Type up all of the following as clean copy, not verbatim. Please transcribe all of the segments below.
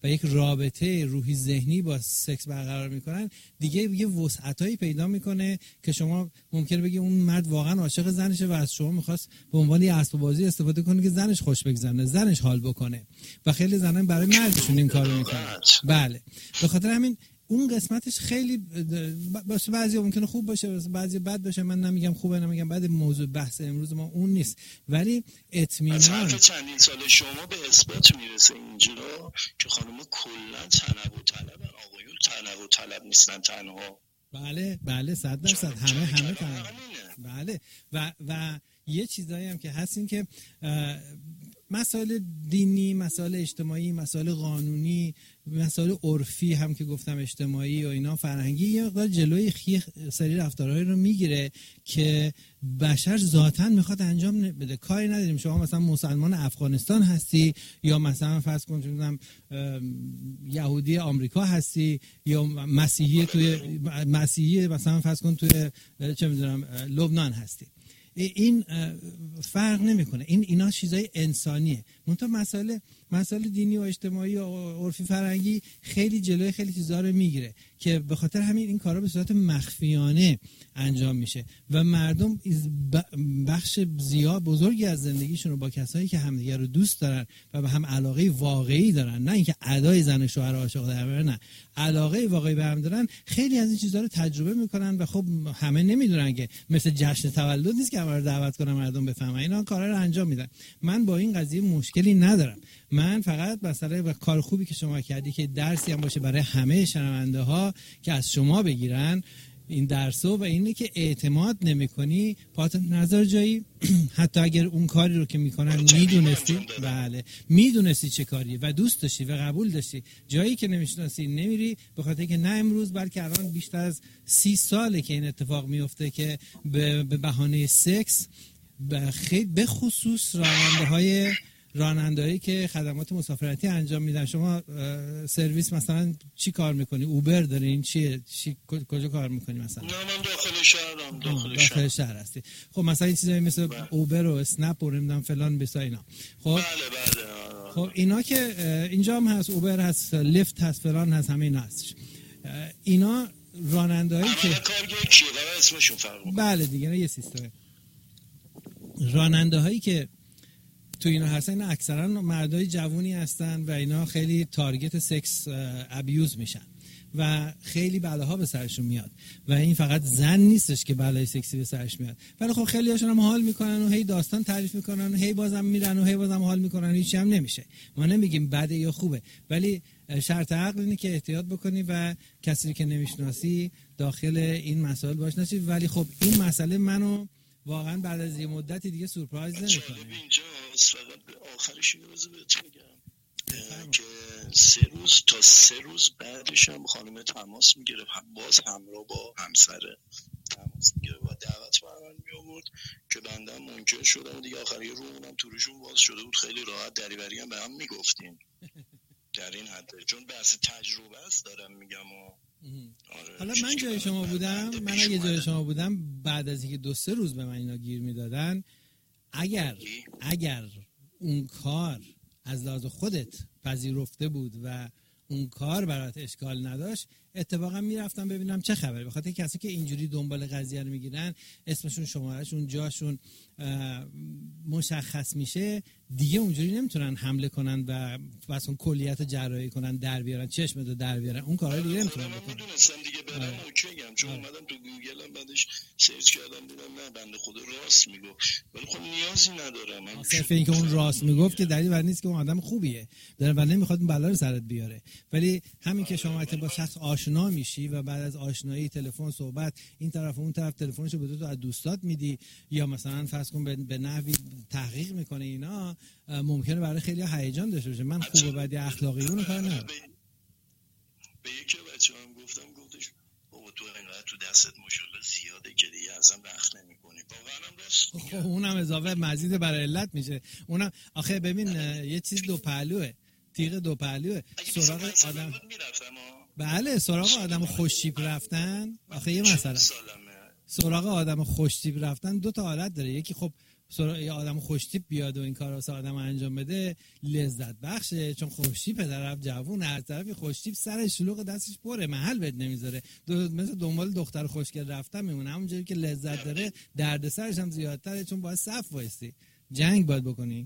و یک رابطه روحی ذهنی با سکس برقرار میکنن، دیگه یه وسعتایی پیدا میکنه که شما ممکنه بگی اون مرد واقعا عاشق زنشه و از شما میخواست به عنوان یه اسباب بازی استفاده کنه که زنش خوش بگذره، زنش حال بکنه و خیلی زنان برای مردشون این کارو میکنن. بله، به خاطر همین اون قسمتش خیلی باشه، بعضی ممکنه خوب باشه، بعضی بد باشه. من نمیگم خوبه نمیگم بد، موضوع بحث امروز ما اون نیست، ولی اطمینان چندین سال شما به اثبات میرسه اینجا که خانم‌ها کلا تنوع طلبن، آقایون تنوع طلب نیستن تنها. بله 100% همه تنوع. بله و یه چیزایی هم که هست این که مسائل دینی، مسائل اجتماعی، مسائل قانونی، مسائل عرفی هم که گفتم اجتماعی و اینا فرهنگی یه مقدار جلوی سری رفتارهایی رو میگیره که بشر ذاتاً میخواد انجام بده. کاری نداریم شما مثلا مسلمان افغانستان هستی یا مثلا فرض کن یهودی آمریکا هستی یا مسیحی مثلا فرض کن توی چه میدونم لبنان هستی، این فرق نمیکنه. اینا چیزای انسانیه. منتها مسائل دینی و اجتماعی و عرفی فرهنگی خیلی جلوی خیلی چیزا رو میگیره که به خاطر همین این کارا به صورت مخفیانه انجام میشه و مردم بخش زیاد بزرگی از زندگیشون رو با کسایی که همدیگه رو دوست دارن و به هم علاقه واقعی دارن، نه اینکه ادای زن و شوهر عاشق در، نه علاقه واقعی به هم دارن، خیلی از این چیزا رو تجربه میکنن و خب همه نمیدونن که مثل جشن تولد نیست که همه رو دعوت کنن مردم بفهمن، اینا کارا رو انجام میدن. من با این قضیه مشکلی ندارم، من فقط مسئله و کار خوبی که شما کردی که درسی هم باشه برای همه شنونده ها که از شما بگیرن این درسو، و اینه که اعتماد نمی‌کنی پات نظر جایی حتی اگر اون کاری رو که میکنن میدونستی، بله میدونستی چه کاریه و دوست داشتی و قبول داشتی، جایی که نمیشناسی نمیری، به خاطر که نه امروز بلکه الان بیشتر از 30 ساله که این اتفاق میفته که به بهانه سکس خیلی به خصوص راننده‌هایی که خدمات مسافرتی انجام میدن. شما سرویس مثلا چی کار میکنی؟ اوبر دارین؟ کجا کار میکنی مثلا؟ نه من داخل شهرم. داخل شهر هستی. خب مثلا این چیزایی مثل اوبر و اسنپ و نمیدونم فلان بسا اینا. خب بله. خب اینا که اینجا هم هست، اوبر هست، لیفت هست، فلان هست، همه اینا هستش. اینا راننده‌هایی که کارگر کیه و اسمشون فرق میکنه. بله دیگه یه سیستمه. راننده‌هایی که تو اینا هستن اکثرا مردای جوونی هستن و اینا خیلی تارگت سکس ابیوز میشن و خیلی بلاها به سرشون میاد و این فقط زن نیستش که بلای سکسی به سرش میاد، ولی خب خیلی هاشون هم حال میکنن و هی داستان تعریف میکنن و هی بازم میرن و هی بازم حال میکنن، هیچی هم نمیشه. ما نمیگیم بده یا خوبه، ولی شرط عقل اینه که احتیاط بکنی و کسی که نمیشناسی داخل این مسائل باش نشی. ولی خب این مسئله منو واقعا بعد از یه مدتی دیگه سورپرایز نمیکنه. فقط به آخرش اینو بهت میگم که 3 روز بعدش هم خانم تماس میگرفت، باز همراه با همسره تماس میگرفت و دعوت برام میآورد که بنده منکر شدم و دیگه آخری رومونم تو روشون باز شده بود. خیلی راحت دریوری هم به هم میگفتیم در این حد، چون بحث تجربه است دارم میگم. آره. حالا من جای شما بودم، من اگه جای شما بودم بعد از اینکه 2-3 روز به من اینا گیر میدادن، اگر اون کار از لحاظ خودت پذیرفته بود و اون کار برات اشکال نداشت، اتفاقا میرفتم ببینم چه خبره. بخاطر کسی که اینجوری دنبال قضیه رو میگیرن، اسمشون شمارهشون جاشون مشخص میشه، دیگه اونجوری نمیتونن حمله کنن و بس اون کلیت جراحی کنن، در بیارن چشمتو در بیارن، اون کارا دیگه نمیتونن بکنن. میدونستم دیگه برام اوکیام، چون اومدم تو گوگلم بعدش سرچ کردم دیدم نه بنده خدا راست میگفت، ولی خب نیازی ندارم. صرف اینکه اون راست میگفت که دلیل بر نیست که اون آدم خوبیه داره و نمیخواد اون بلا رو سرت بیاره. ولی همین که شما با شخص آشنا میشی و بعد از آشنایی تلفن صحبت این طرف و اون طرف تلفنشو به تو از دوستات میدی یا مثلا فرض کن به نحوی تحقیق میکنه، اینا ممکنه برای خیلی هیجان داشته باشه. من خوب و بد اخلاقی اون کار ندارم. به یکی بچه‌ام گفتش بابا تو انقدر تو دستت ماشاءالله زیاده که دیگه اصلا وقت نمی‌کنی. واقعا هم راست میگه. اونم اضافه مزید برای علت میشه. اونم آخه ببین یه چیز دو پهلوئه، تیغ دو پهلوئه. سراغ آدم بله، سراغ آدم خوش‌تیپ رفتن آخه یه مسئله. سراغ آدم خوش‌تیپ رفتن 2 تا حالت داره. یکی خب یه آدم خوشتیپ بیاد و این کارا واسه آدم انجام بده لذت بخشه، چون خوشتیپ طرف جوون، از طرفی خوشتیپ سر شلوغ دستش پره، محل بد نمیذاره، مثل دنبال دختر خوشگل رفتن میمونه. همونجوری که لذت داره دردسرش هم زیادتره، چون باید صف وایسی، جنگ باید بکنی.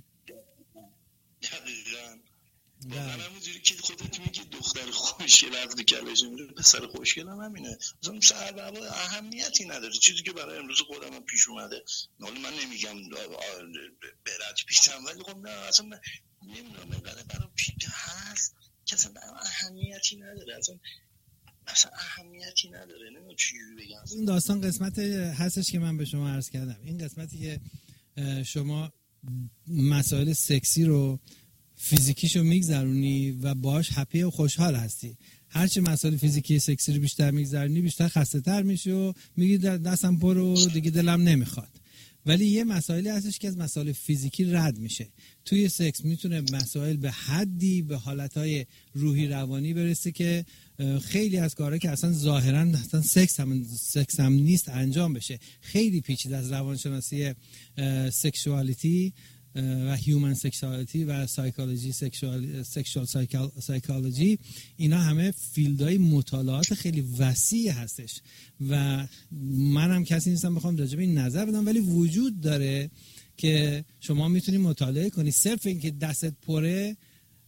واقعا همونجوری که خودت میگی دختر خوشگل رفت کلش میره، پسر خوشگل هم همینه. مثلا سر اهمیتی نداره چیزی که برای امروز خودم هم پیش اومده. حالا من نمیگم برد پیشم، ولی خب نه اصلا نمیدونم اینقدر برای پیش هست که اصلا اهمیتی نداره، اصلا اهمیتی نداره. نمیدونم چی بگم. این داستان قسمت هستش که من به شما عرض کردم، این قسمتی که شما مسائل سکسی رو فیزیکیشو میگذرونی و باش هپی و خوشحال هستی. هرچی مسائل فیزیکی سکسی رو بیشتر میگذرونی بیشتر خسته تر میشی و میگی دستم پر و دیگه دلم نمیخواد. ولی یه مسائلی هستش که از مسائل فیزیکی رد میشه. توی سکس میتونه مسائل به حدی به حالتهای روحی روانی برسه که خیلی از کارها که اصلا ظاهرا اصلا سکس هم نیست انجام بشه. خیلی پیچیده از روانشناسی سکشوالیتی و هیومن سکشوالیتی و سایکولوژی سکشوال سایکولوژی، اینا همه فیلدهای مطالعات خیلی وسیع هستش و منم کسی نیستم بخوام راجع به این نظر بدم، ولی وجود داره که شما میتونی مطالعه کنی. صرف این که دستت پره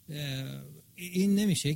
این نمیشه.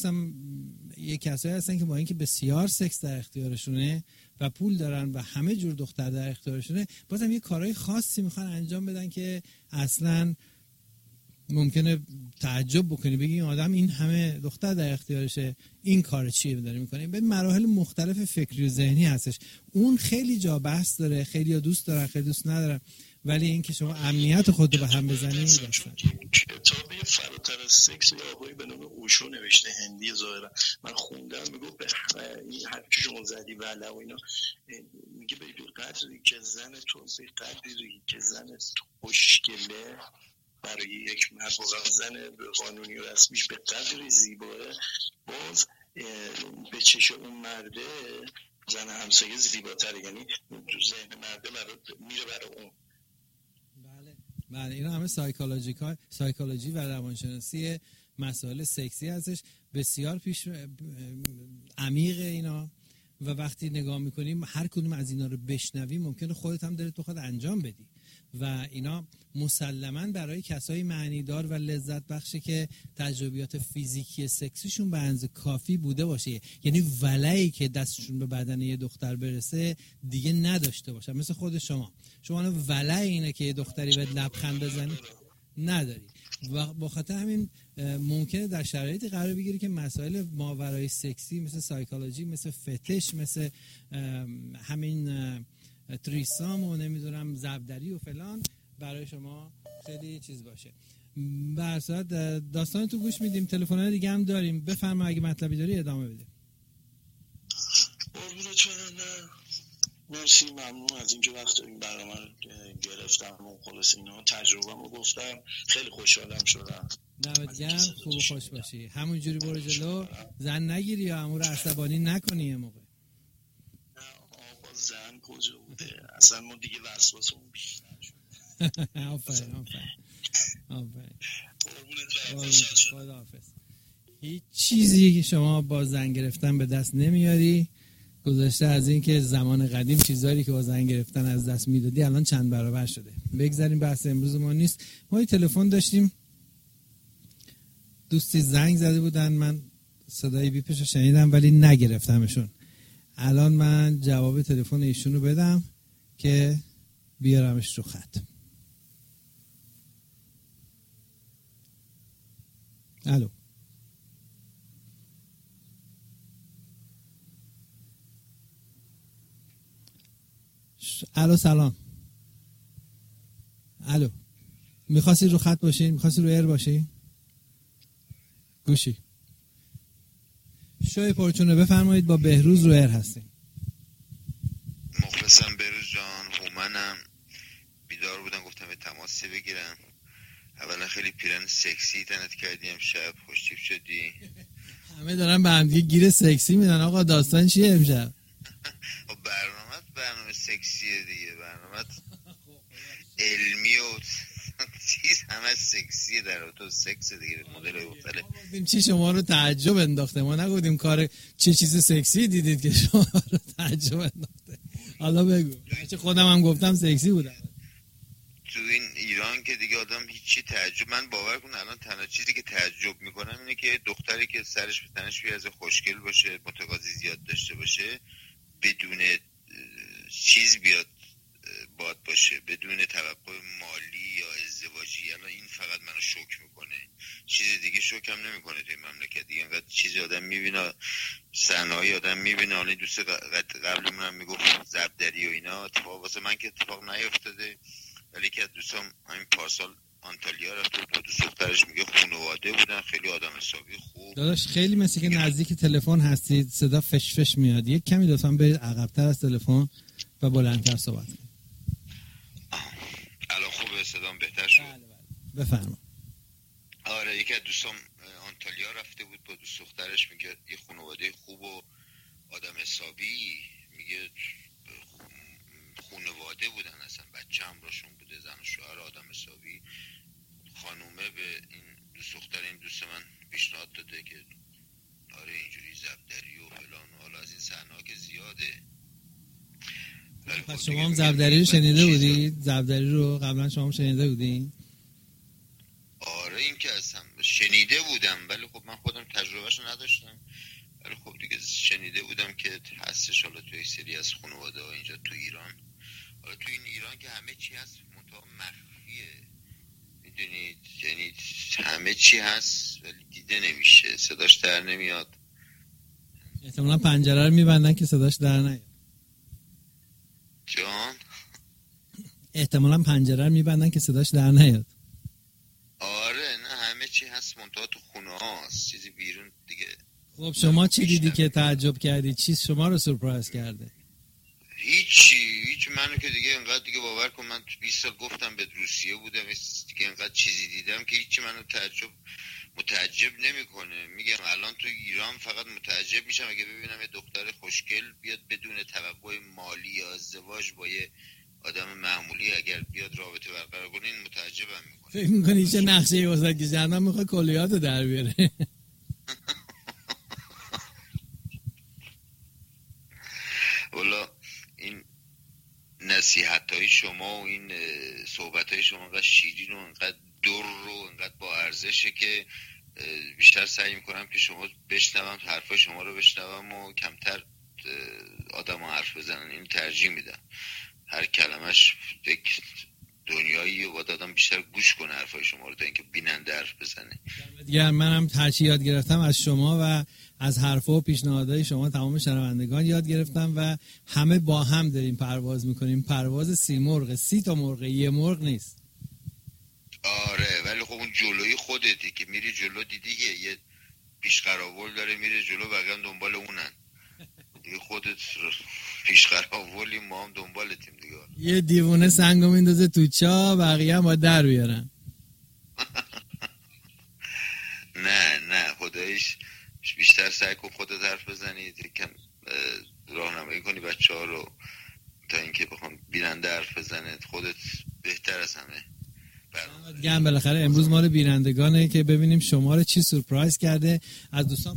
یه کسایی هستن که با اینکه بسیار سکس در اختیارشونه و پول دارن و همه جور دختر در اختیارشونه، بازم یه کارهای خاصی میخوان انجام بدن که اصلا ممکنه تعجب بکنی، بگی این آدم این همه دختر در اختیارشه، این کار چیه داره میکنه؟ به مراحل مختلف فکری و ذهنی هستش. اون خیلی جا بحث داره، خیلی ها دوست دارن، خیلی دوست ندارن، ولی اینکه شما امنیت خود رو به هم بزنید داستان. کتابی فراتر از سکس یا آقایی به نام اوشو نوشته، هندی ظاهرا، من خوندم، میگه به این حرفی شما زدی بله و اینا، میگه به قدری که زن تو به قدری که زن تو خوشگله برای یک مرد، زن قانونی و رسمیش به قدری زیباه، باز به چش اون مرده زن همسایه زیباتره، یعنی تو ذهن مرده میره برای اون. بله اینا همه سایکولوژی و روانشناسی مسائل سکسی هستش، بسیار عمیق اینا. و وقتی نگاه میکنیم هر کدوم از اینا رو بشنوی ممکنه خودت هم دلت بخواد انجام بدی و اینا مسلماً برای کسایی معنیدار و لذت بخشه که تجربیات فیزیکی سکسیشون به اندازه کافی بوده باشه، یعنی ولعی که دستشون به بدن یه دختر برسه دیگه نداشته باشن. مثل خود شما ولع اینه که یه دختری بهت لبخند بزنی نداری و با خاطر همین ممکنه در شرایطی قرار بگیری که مسائل ماورای سکسی مثل سایکولوژی، مثل فتش، مثل همین تریسام و نمیدونم زبدری و فلان برای شما خیلی چیز باشه. به هر صورت داستان تو گوش میدیم، تلفن‌های دیگه هم داریم، بفرما اگه مطلبی داری ادامه بده. مرسی، ممنون از اینکه وقت این برنامه رو گرفتم و خلاص اینا تجربه‌مو گفتم، خیلی خوشحالم شدم. دمت گرم، خوب و خوش باشی. همونجوری برو جلو، زن نگیری یا امور عصبانی نکنی یه موقع. نه آقا زن کجا بوده، اصلا ما دیگه وسواسمون بیشتر شد. آفرین. خداحافظ. هیچ چیزی که شما با زن گرفتن به دست نمیاری، گذشته از این که زمان قدیم چیزایی که با زن گرفتن از دست میدادی الان چند برابر شده. بگذاریم، بحث امروز ما نیست. ما یه تلفن داشتیم، دوستی زنگ زده بودن، من صدای بیپش رو شنیدم ولی نگرفتمشون. الان من جواب تلفن ایشون رو بدم که بیارمش رو خط. الو سلام. الو، میخواستی رو خط باشی؟ میخواستی رو ایر باشی؟ گوشی شوی پرچونه، بفرمایید، با بهروز رو ایر هستیم. مخلصم بهروز جان، هومنم. بیدار بودم گفتم به تماسی بگیرم. اولا خیلی پیرن سکسی تنت کردی امشب، خوشتیپ شدی. همه دارن به هم دیگه گیر سکسی میدن. آقا داستان چیه امشب؟ برنامه سکسیه دیگه، برنامه علمی و چیز همه سکسیه در رابطه سکس دیگه، مدل مختلف. چی شما رو تعجب انداخته؟ ما نگفتیم کار چه چیز سکسی دیدید که شما رو تعجب انداخته. حالا بگو. چه خودم هم گفتم سکسی بودم. تو این ایران که دیگه آدم هیچی تعجب، من باور کن الان تنها چیزی که تعجب میکنم اینه که دختری که سرش به تنش بیاد خوشگل باشه، متقاضی زیاد داشته باشه، بدون چیز بیاد باد باشه، بدون توقع مالی یا ازدواجی. الان این فقط منو شوک میکنه، چیز دیگه شوکم نمیکنه توی مملکت دیگه. انقدر چیزی آدم میبینه، صحنه‌ای آدم میبینه. حالا دوست قبلمون هم میگفت زبدری و اینا، اتفاق واسه من که اتفاق نیفتاده، ولی که دوستام همین پارسال آنتالیا رفته بود با دوست دخترش، میگه خانواده بودن، خیلی آدم حسابی خوب. داداش خیلی مثل که نزدیک تلفن هستید، صدا فش فش میاد. یک کمی لطفاً برید عقب‌تر از تلفن و بلندتر صحبت کنید. الان خوبه؟ صدام بهتر شد؟ بله. بفرما. آره، یکی از دوستام آنتالیا رفته بود با دوست دخترش، میگه یه خانواده خوب و آدم حسابی، میگه خانواده بودن، اصلا بچه همراشون بوده، زن و شوهر، آدم حسابی. خانومه به این دوست دختر، این دوست من پیشنهاد داده که آره اینجوری زبدری و فلان و حالا از این صحنه‌ها که زیاده. پس شما هم زبدری رو شنیده بودید؟ زبدری رو قبلا شما هم شنیده بودین؟ آره این که اصلا شنیده بودم، ولی خب من خودم تجربهشو نداشتم، ولی خب دیگه شنیده بودم که هستش. حالا توی سری از خانواده ها اینجا تو ایران، حالا تو این ایران که همه چی هست منتها مخفیه، میدونید، یعنی همه چی هست ولی دیده نمیشه، صداش در نمیاد. احتمالا پنجره رو میبندن که صداش در نیاد. جان؟ احتمالا پنجره رو میبندن که صداش در نیاد. آره نه، همه چی هست منتها تو خونه هاست، چیزی بیرون دیگه. خب شما چی دیدی که تعجب کردی؟ چی شما رو سورپرایز کرده؟ هیچ منو که دیگه انقدر دیگه باور کن، من 20 سال گفتم به روسیه بودم دیگه، انقدر چیزی دیدم که هیچی منو متعجب نمیکنه. میگم الان تو ایران فقط متعجب میشم اگه ببینم یه دختر خوشگل بیاد بدون توقع مالی یا ازدواج با یه آدم معمولی اگر بیاد رابطه برقرار کنه، این متعجبم میکنه. فکر میکنی چه نقشه واسه که جهنم میخواد کلیاتو در بیاره؟ والا این نصیحت‌های شما و این صحبت‌های شما انقدر شیرین و انقدر در و انقدر با ارزشه که بیشتر سعی میکنم که شما بشنوم، حرفای شما رو بشنوم و کمتر آدم حرف بزنن. این ترجیح میدم، هر کلمش یک دنیایی و باید آدم بیشتر گوش کنه حرفای شما رو تا اینکه بیننده حرف بزنه. دیگر منم هرچی یاد گرفتم از شما و از حرفا و پیشنهادهای شما، تمام شنوندگان یاد گرفتم و همه با هم داریم پرواز میکنیم. پرواز 30 مرغ، 30 تا مرغ، یه مرغ نیست. آره ولی خب اون جلوی خودتی که میری جلو، دیدی یه پیشقراول داره میره جلو، بقیه هم دنبال اونن دیگه. خودت پیشقراولی، ما هم دنبالتیم دیگه. یه دیوونه سنگو میندازه تو چاه، بقیه هم با در بیارن. نه خداییش بیشتر سعی کن خودت حرف بزنی، یکم راهنمایی کنی بچه‌ها رو تا اینکه بخوام بیننده حرف بزنه. خودت بهتر از همه. دیگه هم بالاخره امروز ما رو بینندگانه که ببینیم شما رو چی سورپرایز کرده. از دوستان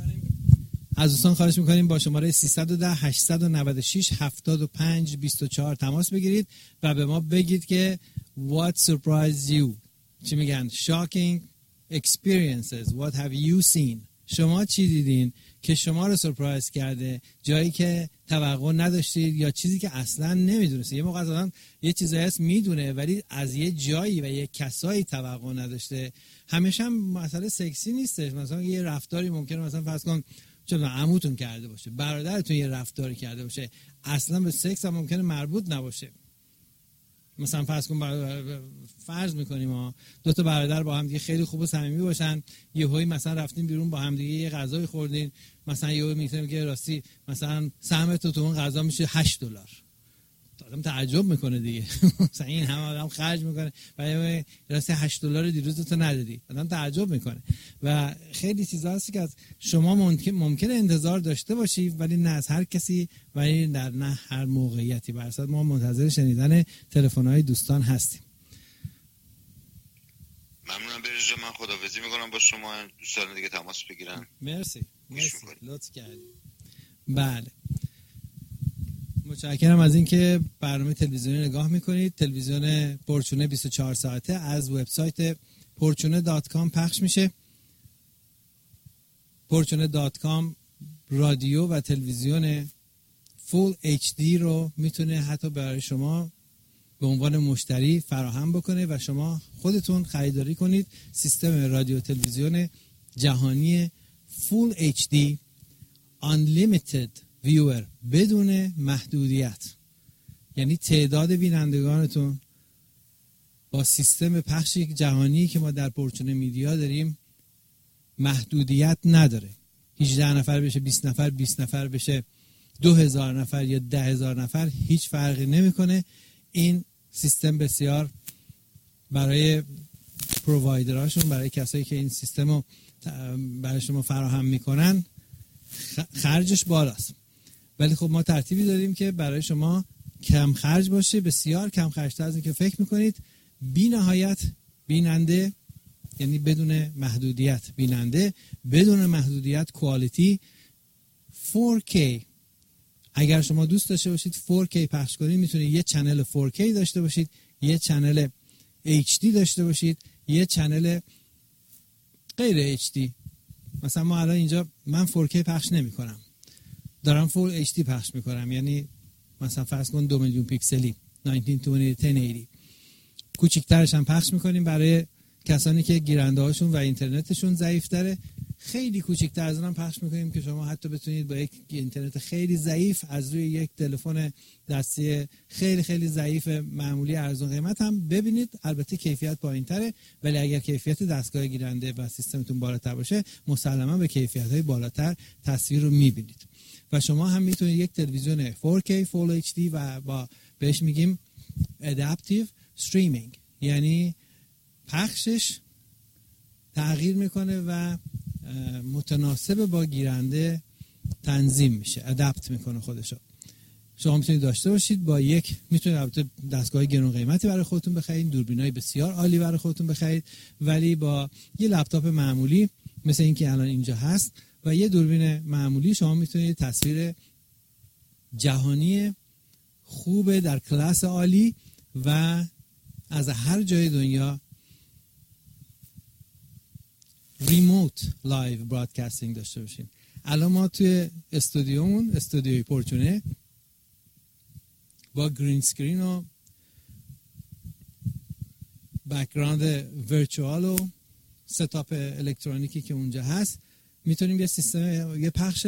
خواهش میکنیم با شماره 310 896 75 24 تماس بگیرید و به ما بگید که what surprised you. چی میگن؟ shocking experiences. what have you seen. شما چی دیدین که شما رو سورپرایز کرده؟ جایی که توقع نداشتید یا چیزی که اصلا نمیدونستید. یه موقع آدم یه چیزایی هست میدونه ولی از یه جایی و یه کسایی توقع نداشته. همیشه هم مسئله سکسی نیستش. مثلا یه رفتاری ممکنه مثلا فرض کن چون عموتون کرده باشه، برادرتون یه رفتاری کرده باشه، اصلا به سکس هم ممکنه مربوط نباشه. مثلا فرض میکنیم ها 2 تا برادر با هم دیگه خیلی خوب و صمیمی باشن، یهویی مثلا رفتین بیرون با هم دیگه یه غذایی خوردین، مثلا یهو میگه که راستی مثلا سهم تو اون غذا میشه $8. آدم تعجب میکنه دیگه. مثلا این همه آدم خرج میکنه برای راستی $8 دیروز تو ندادی، آدم تعجب میکنه. و خیلی چیزا هست که از شما ممکنه انتظار داشته باشی ولی نه از هر کسی، ولی در نه هر موقعیتی. برصد ما منتظر شنیدن تلفن‌های دوستان هستیم. ممنونم بریز، من خداحافظی میکنم با شما، دوستان دیگه تماس بگیرن. مرسی لطف کردید. بله متشکرم از اینکه برنامه تلویزیونی نگاه میکنید. تلویزیون پرچونه 24 ساعته از وبسایت porchune.com پخش میشه. porchune.com رادیو و تلویزیون فول HD رو میتونه حتی برای شما به عنوان مشتری فراهم بکنه و شما خودتون خریداری کنید. سیستم رادیو تلویزیون جهانی فول HD Unlimited Viewer بدون محدودیت، یعنی تعداد بینندگانتون با سیستم پخش جهانی که ما در پرچونه میدیا داریم محدودیت نداره. 18 نفر بشه 20 نفر، 20 نفر بشه 2000 نفر یا 10,000 نفر، هیچ فرقی نمیکنه. این سیستم بسیار برای پرووایدراشون، برای کسایی که این سیستم رو برای شما فراهم میکنن خرجش بالاست، ولی خب ما ترتیبی داریم که برای شما کم خرج باشه، بسیار کم خرج‌تر از این که فکر میکنید. بی نهایت بیننده، یعنی بدون محدودیت بیننده، بدون محدودیت کوالیتی 4K. اگر شما دوست داشته باشید 4K پخش کنید میتونید یه چنل 4K داشته باشید، یه چنل HD داشته باشید، یه چنل غیر HD. مثلا ما الان اینجا من 4K پخش نمی کنم، دارم فول HD پخش میکنم، یعنی مثلا فرض کن 2 میلیون پیکسلی 1920 1080 کوچیک‌ترش هم پخش میکنیم برای کسانی که گیرنده هاشون و اینترنتشون ضعیف تره. خیلی کوچیک‌تر از اونم پخش میکنیم که شما حتی بتونید با یک اینترنت خیلی ضعیف از روی یک تلفن دستی خیلی خیلی ضعیف معمولی ارزان قیمت هم ببینید. البته کیفیت پایین‌تره، ولی اگر کیفیت دستگاه گیرنده و سیستمتون بالاتر باشه مسلماً به کیفیت‌های بالاتر تصویر رو میبینید. و شما هم میتونید یک تلویزیون 4K Full HD و با بهش میگیم Adaptive Streaming، یعنی پخشش تغییر میکنه و متناسب با گیرنده تنظیم میشه، ادپت میکنه خودشو. شما میتونید داشته باشید با یک، میتونید البته دستگاه گران قیمتی برای خودتون بخرید، دوربینای بسیار عالی برای خودتون بخرید، ولی با یه لپتاپ معمولی مثل این که الان اینجا هست و یه دوربین معمولی شما میتونید تصویر جهانی خوب در کلاس عالی و از هر جای دنیا ریموت لایو برادکاستینگ داشته باشیم. الان ما توی استودیومون، استودیوی پرچونه، با گرین اسکرین و بک‌گراند ورچوال و ستاپ الکترونیکی که اونجا هست میتونیم یه سیستم، یه پخش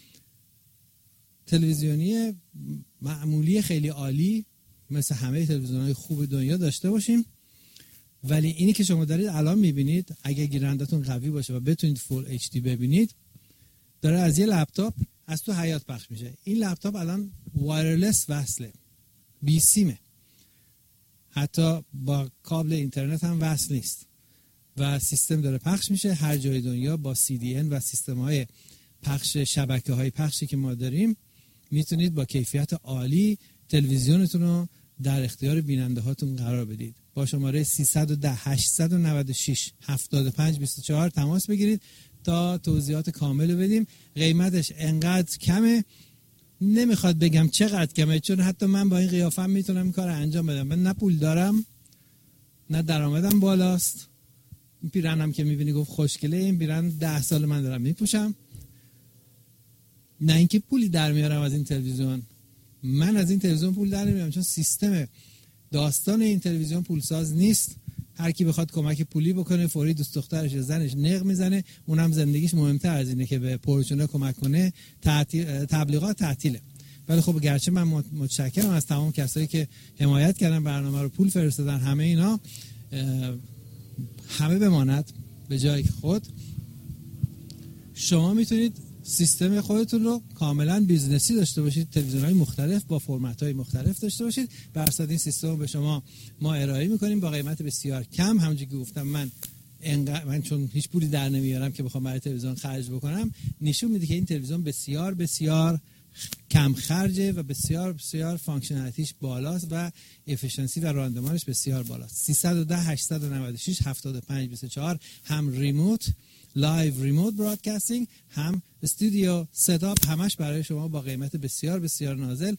تلویزیونی معمولی خیلی عالی مثل همه تلویزیون‌های خوب دنیا داشته باشیم. ولی اینی که شما دارید الان میبینید اگه گیرندتون قوی باشه و بتونید فول HD ببینید، داره از یه لپتاپ از تو حیاط پخش میشه. این لپتاپ الان وایرلس وصله، بی سیمه، حتی با کابل اینترنت هم وصل نیست و سیستم داره پخش میشه هر جای دنیا با CDN و سیستم‌های پخش، شبکه‌های پخشی که ما داریم. میتونید با کیفیت عالی تلویزیونتون رو در اختیار بیننده هاتون قرار بدید. با شماره 310 896 7524 تماس بگیرید تا توضیحات کامل بدیم. قیمتش انقدر کمه نمیخواد بگم چقدر کمه، چون حتی من با این قیافم میتونم این کار انجام بدم. من نه پول دارم نه درآمدم بالاست. این پیرنم که میبینی گفت خوشگله، این پیرن 10 سال من دارم میپوشم، نه اینکه پولی در میارم از این تلویزیون. من از این تلویزیون پول در نمیارم چون سیستم داستان این تلویزیون پولساز نیست. هر کی بخواد کمک پولی بکنه فوری دوست دخترش یا زنش نق میزنه، اونم زندگیش مهمتر از اینه که به پرچونه کمک کنه. تبلیغات تعطیله. ولی خب گرچه من متشکرم از تمام کسایی که حمایت کردن، برنامه رو پول فرستادن، همه اینا همه بماند به جای خود. شما میتونید سیستم خودتون رو کاملا بیزنسی داشته باشید، تلویزیون‌های مختلف با فرمت‌های مختلف داشته باشید. بر اساس این سیستم رو به شما ما ارائه می‌کنیم با قیمت بسیار کم. همونجوری که گفتم من چون هیچ پولی در نمیارم که بخوام برای تلویزیون خرج بکنم، نشون میده که این تلویزیون بسیار بسیار کم خرجه و بسیار بسیار فانکشنالیتیش بالاست و افیشنسی و راندمانش بسیار بالاست. 310 896 7524 هم ریموت لایو ریموت برادکاستینگ، هم استودیو ست همش برای شما با قیمت بسیار بسیار نازل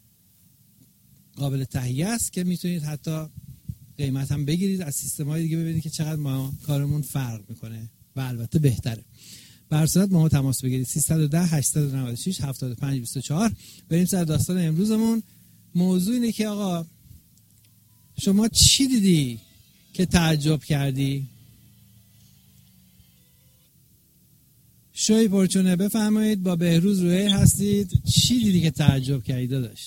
قابل تهیه است که میتونید حتی قیمت هم بگیرید از سیستم‌های دیگه ببینید که چقدر ما کارمون فرق میکنه و البته بهتره. بر صورت با ما تماس بگیرید 310 896 7524. بریم سر داستان امروزمون. موضوع اینه که آقا شما چی دیدی که تعجب کردی؟ شوی پرچونه بفرمایید، با بهروز روی هستید. چی دیدی که تعجب کردی داداش؟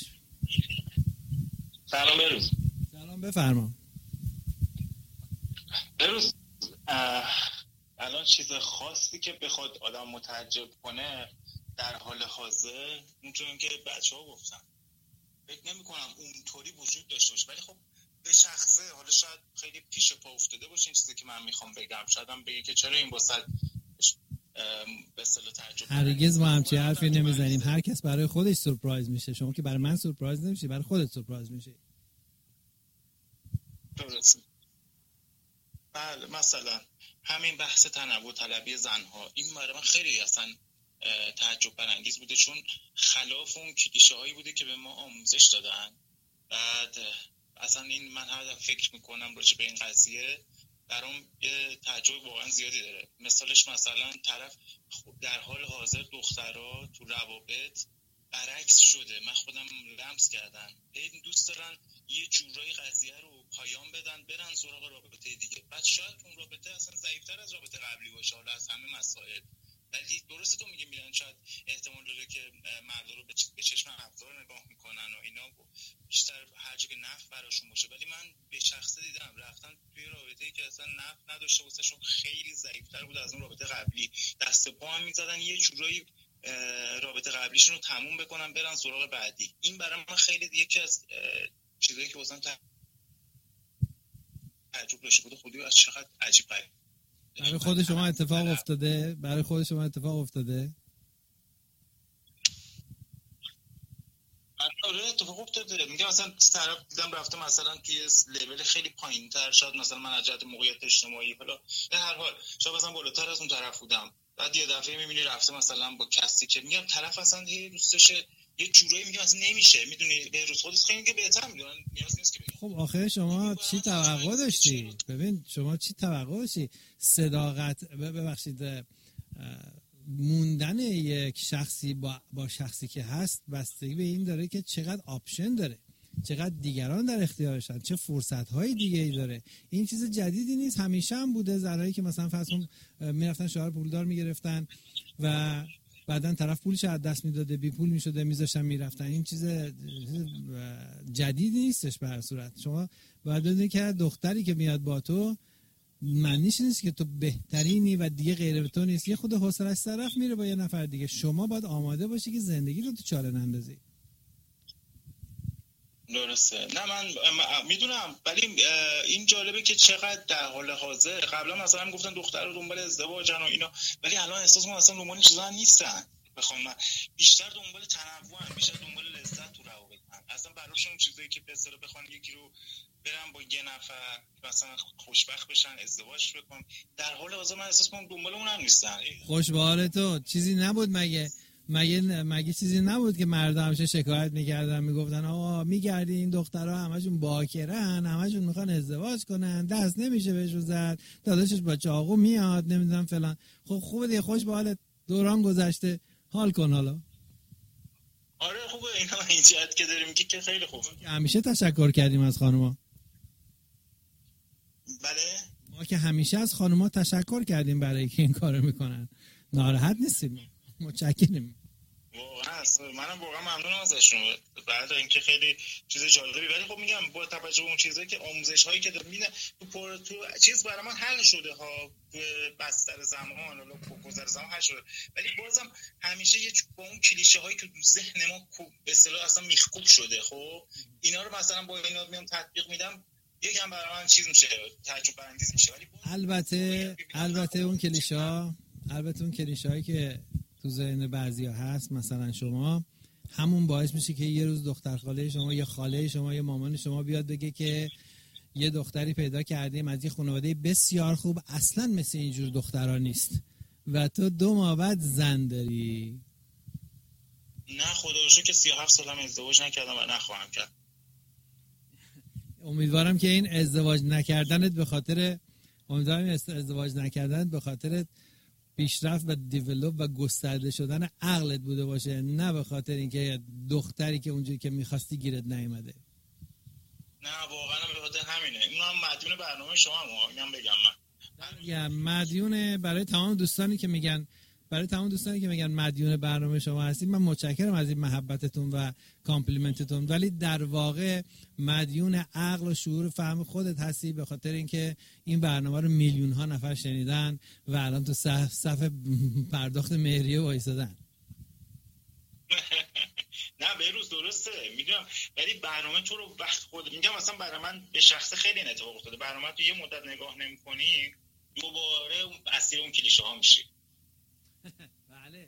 سلام بهروز. سلام بفرما. بهروز الان چیز خاصی که بخواد آدم متعجب کنه در حال حاضر اونطوری که بچه‌ها گفتن فکر نمی‌کنم اونطوری وجود داشته باشه، ولی خب به شخصه حالا شاید خیلی پیش پا افتاده باشه این چیزی که من میخوام بگم. شاید هم بگی که چرا این واسه به اصطلاح تعجب. هرگز ما همچین حرفی نمیزنیم. هر کس برای خودش سورپرایز میشه. شما که برای من سورپرایز نمیشی، برای خودت سورپرایز میشی. درسته. بله، مثلا همین بحث تنوع طلبی زنها این برای من خیلی اصلا تعجب برانگیز بوده، چون خلاف اون کلیشه هایی بوده که به ما آموزش دادن. بعد اصلا این من هر فکر میکنم راجع به این قضیه برام یه تعجب واقعا زیادی داره. مثالش مثلا طرف در حال حاضر دخترها تو روابط برعکس شده. من خودم لمس کردم، این دوست دارن یه جورایی قضیه رو پایان بدن برن سراغ رابطه دیگه. بعد شاید اون رابطه اصلا ضعیف‌تر از رابطه قبلی باشه، حالا از همه مسائل. ولی درسته تو میگی میرن شاید احتمال داره که مردا رو به چشم افزار نگاه میکنن و اینا بیشتر هر جا که نفع براشون باشه. ولی من به شخصه دیدم رفتن توی رابطه‌ای که اصلا نفع نداشته واسهشون، خیلی ضعیف‌تر بود از اون رابطه قبلی. دست پا هم می‌زدن یه جورایی رابطه قبلیشون رو تموم بکنن برن سراغ بعدی. این برای من خیلی یکی از چیزایی که واسم تعجب داشته بود. خودی از چقدر عجیب غریب. برای خود شما اتفاق افتاده؟ برای خود شما اتفاق افتاده؟ آره اتفاق افتاده. میگم مثلا طرف دیدم رفته مثلا توی لول خیلی پایین‌تر، شاید مثلا من از جهت موقعیت اجتماعی حالا در هر حال شاید مثلا بالاتر از اون طرف بودم، بعد یه دفعه می‌بینی رفته مثلا با کسی که میگم طرف اصلا یه دوستشه یه جورایی میگم اصلا نمیشه. میدونی به روز خودت خیلی بهتر میدونن، نیاز نیست که بگم. خب آخه شما چی توقع داشتی؟ ببین شما چی توقع داشتی؟ صداقت ببخشید موندن یک شخصی با شخصی که هست بستگی به این داره که چقدر آپشن داره، چقدر دیگران در اختیارشن، چه فرصت‌های دیگه‌ای داره. این چیز جدیدی نیست، همیشه هم بوده. زنایی که مثلا فرض کن میرفتن شوهر پولدار میگرفتن و بعدن طرف پولش از دست میداده، بی پول میشده میذاشتن میرفتن. این چیز جدیدی نیستش. به هر صورت شما باید بدونید که دختری که میاد با تو معنیش نیست که تو بهترینی و دیگه غیر تو نیست. یه خود حوصله‌اش طرف میره با یه نفر دیگه. شما باید آماده باشی که زندگی رو تو چاله نندازی. درسته. نه من میدونم، ولی این جالبه که چقدر در حال حاضر قبلا مثلا گفتن دختر رو دنبال ازدواجن و اینا، ولی الان احساس می‌کنم اصلا دنبال چیزا نیستن. بخوام من بیشتر دنبال تنوعن، بیشتر دنبال لذت تو روابطن. اصلا براشون چیزایی که به اصطلاح بخوان یکی رو برن با یه نفر مثلا خوشبخت بشن ازدواج بکنن، در حال حاضر من احساس می‌کنم دنبال اونم نیستن. خوش به حال تو. چیزی نبود مگه چیزی نبود که مردم همیشه شکایت میکردن میگفتن آقا میگردی این دخترها همشون باکرن، همشون میخوان ازدواج کنن، دست نمیشه بهشون زد، داداشش با چاقو میاد نمیدونم فلان. خب خوبه دیگه، خوش به حالت، دوران گذشته، حال کن حالا. آره خوبه. اینا این جهت که داریم که خیلی خوبه. همیشه تشکر کردیم از خانوما. بله ما که همیشه از خانوما تشکر کردیم برای که این کارو میکنن. ناراحت نیستیم، متشکریم. واقعا منم واقعا ممنونم ازشون بعد اینکه خیلی چیز جالبی، ولی خب میگم با توجه به اون چیزایی که آموزش‌هایی که دارم میدن تو چیز برای من حل شده ها، تو بستر زمان ولی گذر زمان حل شده، ولی بازم همیشه یه با اون کلیشه هایی که تو ذهن ما به اصطلاح اصلا میخکوب شده. خب اینا رو مثلا با اینا میام تطبیق میدم، یکم برای من چیز میشه، تعجب برانگیز میشه. ولی البته اون کلیشه‌هایی که تو ذهن بعضیا هست، مثلا شما، همون باعث میشه که یه روز دختر خاله شما یا خاله شما یا مامان شما بیاد بگه که یه دختری پیدا کردیم از یه خانواده بسیار خوب، اصلا مثل اینجور دخترها نیست و تو 2 ماه بعد زن داری. نه خدا رو شکر که 37 سالم ازدواج نکردم و نخواهم کرد. امیدوارم که این ازدواج نکردنت به خاطر پیشرفت و دیولوپ و گسترده شدن عقلت بوده باشه، نه به خاطر اینکه دختری که اونجوری که می‌خواستی گیرت نیومده. نه واقعا به خاطر همینه. اینم مدیون برنامه شما هم بگم من. مدیون برای تمام دوستانی که میگن مدیون برنامه شما هستید، من متشکرم از این محبتتون و کامپلیمنتتون، ولی در واقع مدیون عقل و شعور فهم خودت هستی، به خاطر اینکه این برنامه رو میلیون ها نفر شنیدن و الان تو صف پرداخت مهریه وایسادن. نه بهروز درسته میدونم، ولی برنامه تو رو وقت خود میگم مثلا برای من به شخص خیلی اتفاق افتاده. برنامه تو یه مدت نگاه نمی‌کنی دوباره اسیر اون کلیشه ها میشی. بله.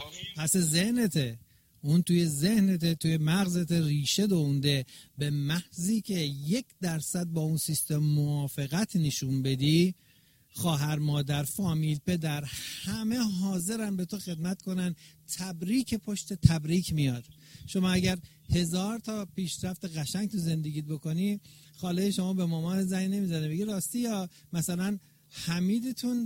پس ذهنته، اون توی ذهنته، توی مغزت ریشه دونده. به محضی که 1% با اون سیستم موافقت نشون بدی، خواهر، مادر، فامیل، پدر، همه حاضرن به تو خدمت کنن. تبریک پشت تبریک میاد. شما اگر 1000 تا پیشرفت قشنگ تو زندگیت بکنی، خاله شما به مامان زنگ نمیزنه بگی راستی، یا مثلا حمیدتون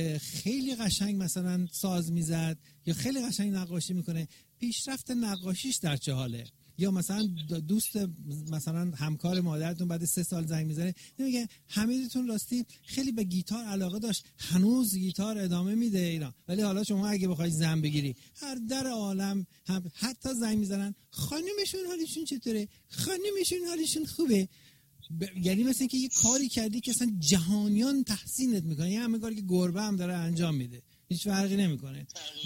خیلی قشنگ مثلا ساز میزد یا خیلی قشنگ نقاشی میکنه، پیشرفت نقاشیش در چه حاله؟ یا مثلا دوست مثلا همکار مادرتون بعد 3 سال زنگ میزنه نمیگه حمیدتون راستی خیلی به گیتار علاقه داشت، هنوز گیتار ادامه میده اینا. ولی حالا شما اگه بخوای زن بگیری، هر در عالم حتی زنگ میزنن خانمشون حالشون چطوره، خانمشون حالشون خوبه. یعنی مثل اینکه یه کاری کردی که اصلا جهانیان تحسینت میکنه. یه همه کاری که گربه هم داره انجام میده، هیچ فرقی نمیکنه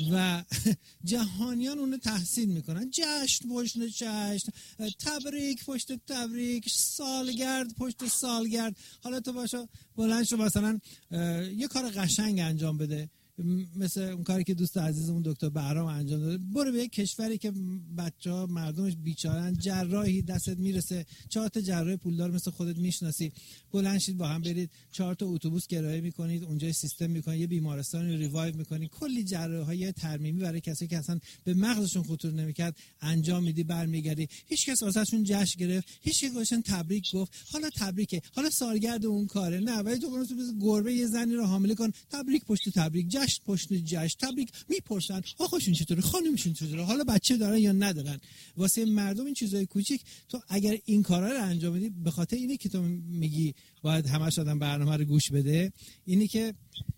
و جهانیان اونو تحسین میکنن. جشن پشت جشن، تبریک پشت تبریک، سالگرد پشت سالگرد. حالا تو باشو بلند شو مثلا یه کار قشنگ انجام بده، مثل اون کاری که دوست عزیزمون دکتر بهرام انجام داده. برو به یک کشوری که بچه‌ها مردمش بیچاره‌ن، جراحی دستت میرسه، 4 تا جراح پولدار مثل خودت میشناسی، بلند شید با هم برید 4 تا اتوبوس کرایه میکنید، اونجا سیستم میکنید، یه بیمارستان رو ریوایو میکنید، کلی جراحی ترمیمی برای کسی که اصلا به مغزشون خطور نمیکرد انجام میدی، برمیگردی. هیچ کس واسهشون جشن گرفت، هیچ کسشون تبریک گفت. حالا تبریکه، حالا سالگرد اون کاره، نه ولی تو برو تو گربه یه زنی رو حامله کن، تبریک پشت تبریک، جشن پشت جشن، تبریک. میپرسن آقاشون چطوره، خانمشون چطوره، حالا بچه دارن یا ندارن. واسه مردم این چیزای کوچیک تو اگر این کارا رو انجام بدی، به خاطر اینه که تو میگی باید همش آدم برنامه رو گوش بده، اینی که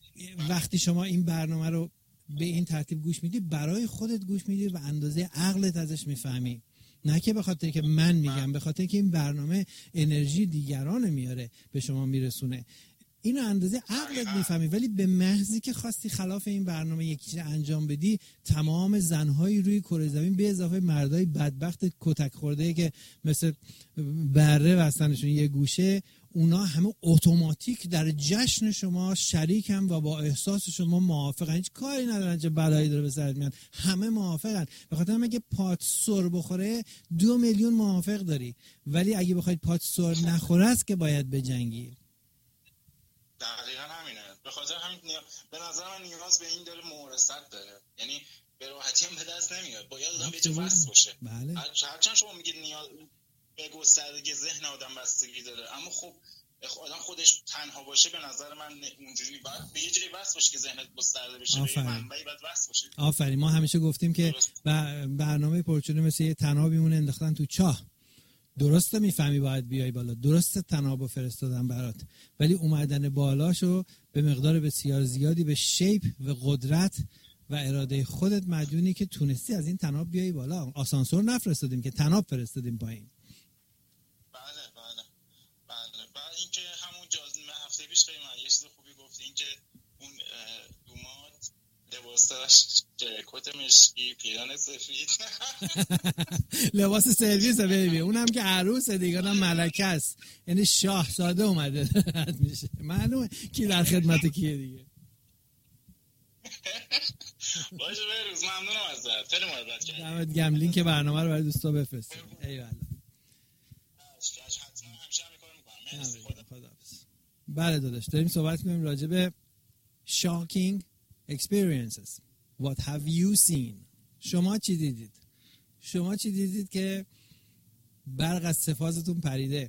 وقتی شما این برنامه رو به این ترتیب گوش میدی، برای خودت گوش میدی و اندازه عقلت ازش میفهمی، نه که به خاطر که من میگم، به خاطر که این برنامه انرژی دیگران میاره به شما میرسونه. اینو اندازه عقلت میفهمی. ولی به محضی که خواستی خلاف این برنامه یکی چیز انجام بدی، تمام زنهای روی کره زمین به اضافه مردای بدبخت کتک خورده که مثل بره وستنشون یه گوشه، اونا همه اتوماتیک در جشن شما شریکن و با احساس شما موافقن. هیچ کاری ندارن چه بلایی داره به سرت میاد، همه موافقن. به خاطر اینکه پات سر بخوره 2 میلیون موافق داری، ولی اگه بخواید پات سر نخوره است که باید بجنگی. دقیقاً همینه. به خاطر همین به نظر من نیاز به این داره، ممارست داره. یعنی به راحتی هم به دست نمیاد، باید آدم به جا وصل باشه. بله. هرچند شما میگید نیاز به گستردگی ذهن آدم بستگی داره، اما خب آدم خودش تنها باشه به نظر من اونجوری باید به یه جایی وصل باشه که ذهنت گسترده بشه، به یه منبعی باید وصل باشه. آفرین. ما همیشه گفتیم که برنامه پرچونه مثل یه طناب میمونه انداختن تو چاه. درسته میفهمی باید بیای بالا، درسته طنابو فرستادن برات، ولی اومدن بالاشو به مقدار بسیار زیادی به شیپ و قدرت و اراده خودت مدیونی که تونستی از این طناب بیایی بالا. آسانسور نفرستادیم که طناب فرستادیم پایین. بله. بعد اینکه همون هفته پیش خیلی من یه چیز خوبی گفتی، اینکه اون دومات لباس داشت، کت مشکی، پیران سفید. لباس سرویس بیبی، اونم که عروسه دیگه، اونم ملکه است، یعنی شاهزاده اومده رد میشه، معلومه کی در خدمت کیه دیگه. باشه بروز، ممنونم ازت، خیلی محبت کردی. دمت گرم. لینک برنامه رو برای دوستا بفرست. ایوالله. حتما همیشه هم کار میکنم. خداحافظ. بله داداش، داریم صحبت می‌کنیم راجع به shocking experiences. What have you seen؟ شما چی دیدید که برق از سفازتون پریده؟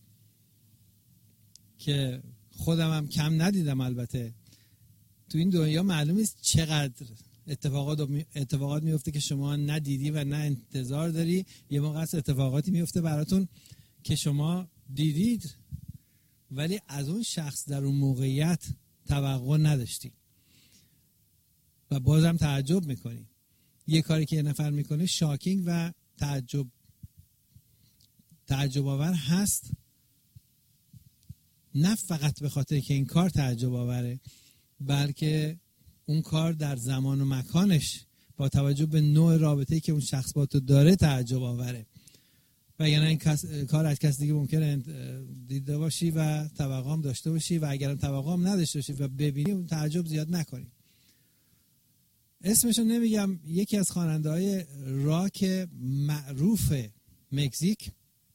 که خودم هم کم ندیدم. البته تو این دنیا معلوم نیست چقدر اتفاقات میفته که شما ندیدی و نه انتظار داری. یه موقع از اتفاقاتی میفته براتون که شما دیدید ولی از اون شخص در اون موقعیت توقع نداشتی و بازم تعجب میکنی. یه کاری که یه نفر میکنه شاکینگ و تعجب آور هست، نه فقط به خاطر که این کار تعجب آوره، بلکه اون کار در زمان و مکانش با توجه به نوع رابطه‌ای که اون شخص با تو داره تعجب آوره. و یعنی این کار از کسی دیگه ممکنه دیده باشی و توقع هم داشته باشی و اگرم توقع هم نداشته باشی و ببینی اون تعجب زیاد نکنی. اسمشو نمیگم، یکی از خواننده‌های راک معروف مکزیک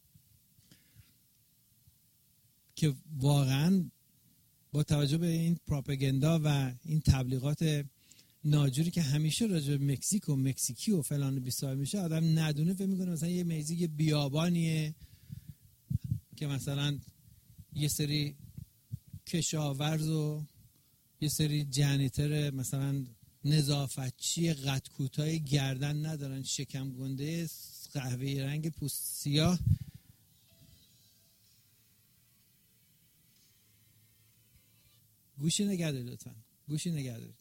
که واقعاً با توجه به این پروپاگاندا و این تبلیغات ناجوری که همیشه راجع به مکزیک و مکزیکی و فلان بیسار میشه، آدم ندونه فکر میکنه مثلا یه مکزیک بیابانیه که مثلا یه سری کشاورز و یه سری جنیتر مثلا نظافتچی قد کوتاه گردن ندارن، شکم گنده قهوه‌ای رنگ پوست سیاه. گوشی نگهدارید لطفا، گوشی نگهدارید.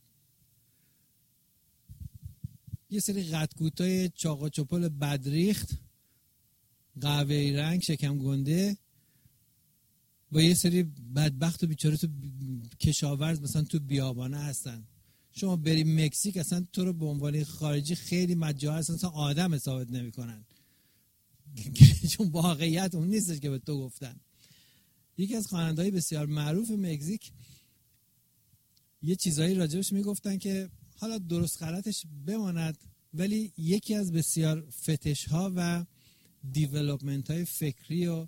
یه سری قد کوتاه چاق و چپل بدریخت قهوه‌ای رنگ شکم گنده با یه سری بدبخت و بیچاره تو کشاورز مثلا تو بیابانه هستن. شما بری مکزیک اصلا تو رو به عنوان خارجی خیلی مجاز اصلا آدم حسابت نمی‌کنن چون واقعیت اون نیستش که به تو گفتن. یکی از خواننده‌های بسیار معروف مکزیک یه چیزایی راجبش میگفتن که حالا درست غلطش بماند، ولی یکی از بسیار فتش ها و دیولپمنت های فکری و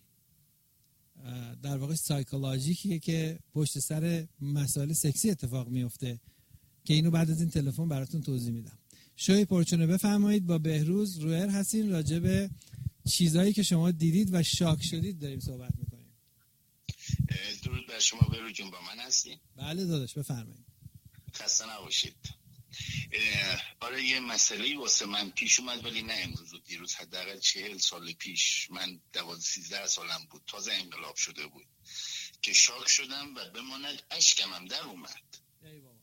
در واقع سایکولوژیکیه که پشت سر مسائل سکسی اتفاق میفته که اینو بعد از این تلفن براتون توضیح میدم. شوی پرچونه بفرمایید. با بهروز روئر هستین، راجع به چیزایی که شما دیدید و شاک شدید داریم صحبت میکنیم. درود بر شما بهروز جون، با من هستین؟ بله داداش بفرمایید. خسته نباشید. آره یه مسئله واسه من پیش اومد، ولی نه امروز و دیروز، حداقل 40 سال پیش. من 12-13 سالم بود، تازه انقلاب شده بود که شاک شدم و بماند اشکم هم در اومد. ای بابا.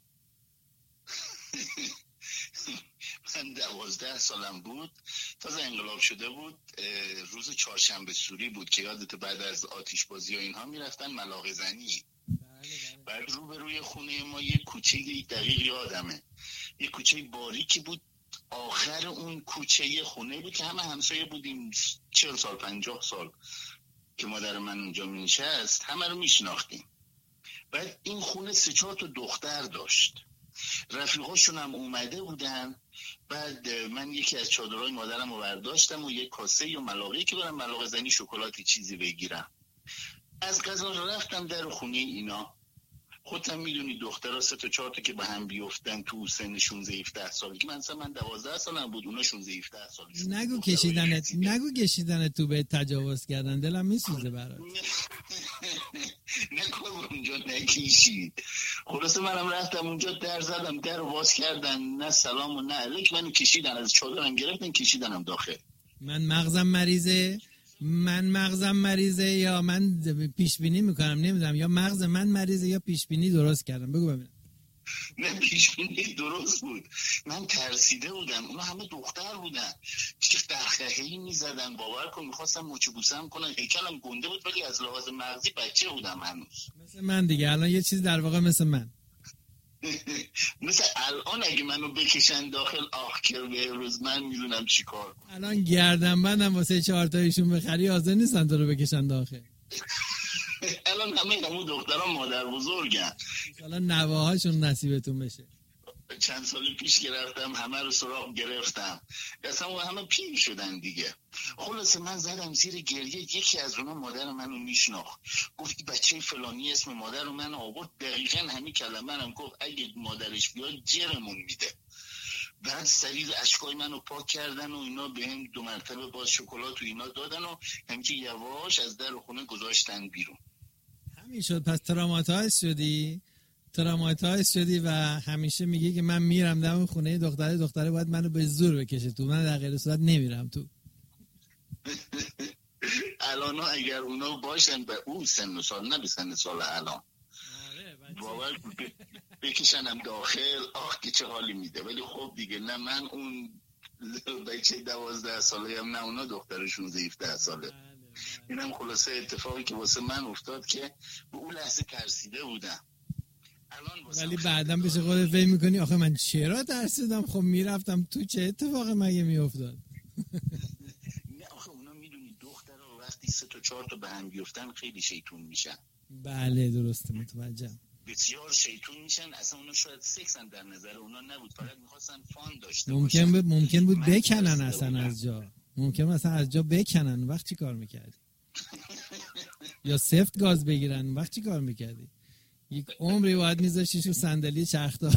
من 12 سالم بود، تازه انقلاب شده بود. روز چهارشنبه سوری بود که یادت بعد از آتش بازی و اینها میرفتن ملاقه زنی. بعد روبروی خونه ما یه کوچه دقیق یادمه، یه کوچه باریکی بود. آخر اون کوچه خونه بود که همه همسایه بودیم، 40 سال 50 سال که مادر من اونجا می‌نشست، همه رو میشناختیم. بعد این خونه 3-4 تا دختر داشت، رفیقاشون هم اومده بودن. بعد من یکی از چادرهای مادرم رو برداشتم و یک کاسه و ملاقه‌ای که برم ملاقه زنی شکلاتی چیزی بگیرم. از قضا رفتم در خونه اینا. خودم میدونی دخترها 3-4 تا که به هم بیفتن تو سن 16-17 سالگی، که من 12 سالم بود، اونا 16-17 سالشون. نگو کشیدن تو به تجاوز کردن، دلم میسوزه برات. نکن اونجا نکشید. خلاصه منم رفتم اونجا، در زدم، در رو باز کردن، نه سلام و نه علیک، منو کشیدن، از چادرم گرفتن کشیدنم داخل. من مغزم مریضه یا من پیش بینی میکنم، نمیدونم، یا مغز من مریضه یا پیش بینی درست کردم. بگو ببینم. نه پیش بینی درست بود. من ترسیده بودم، اونا همه دختر بودن که دغدغه‌ای میزدن، باور کن میخواستم مچ بوسم کنن. هیکلم گنده بود ولی از لحاظ مغزی بچه بودم هنوز. مثل من دیگه الان یه چیز در واقع مثل من. مثل الان اگه منو بکشن داخل آخر به روز من میدونم چی کار کنم. الان گردنبندم واسه 4 تایشون بخری حاضر نیستن تو رو بکشن داخل. الان همون دختران مادر بزرگن، الان نواهاشون نصیبتون بشه. چند سال پیش گرفتم، همه رو سراغ گرفتم، اصلا همه پیر شدن دیگه. خلاصه من زدم زیر گریه. یکی از اونا مادر منو میشناخت، گفت بچه فلانی اسم مادر من آورد، دقیقاً همین کلمه هم گفت اگه مادرش بیاد جرمون میده. بعد سریع اشکای منو پاک کردن و اینا بهم 2 مرتبه باز شکلات و اینا دادن و همینجوری یواش از در خونه گذاشتن بیرون. همین شد. پس تراماتایز شدی و همیشه میگی که من میرم دم خونه دختره باید منو به زور بکشه تو، من در غیر صورت نمیرم تو. الان اگر اونا باشن به اون سن و سال، نه به سن سال الان، باور بکشنم داخل، آخ که چه حالی میده. ولی خب دیگه نه من اون بچه 12 ساله هم، نه اونا دخترشون 17 ساله. اینم خلاصه اتفاقی که واسه من افتاد که به اون لحظه ترسیده بودم. ولی بعدم بشه خودت فکر میکنی آخه من چرا ترسیدم؟ خب میرفتم تو، چه اتفاقی مگه میافتاد؟ نه آخه اونا میدونی دخترها وقتی 3 تا 4 تا به هم بیفتن خیلی شیطون میشن. بله درسته، متوجهم. بسیار شیطون میشن. اصلا اونا شاید سکس هم در نظر اونا نبود، فقط میخواستن فان داشته باشن. ممکن بود بکنن اصلا از جا، ممکن مثلا از جا بکنن. وقت چی کار میکردی؟ یا سفت گاز بگیرن، وقت چی کار میکردی؟ یک عمری باید میذاشتیش رو صندلی چرخدار.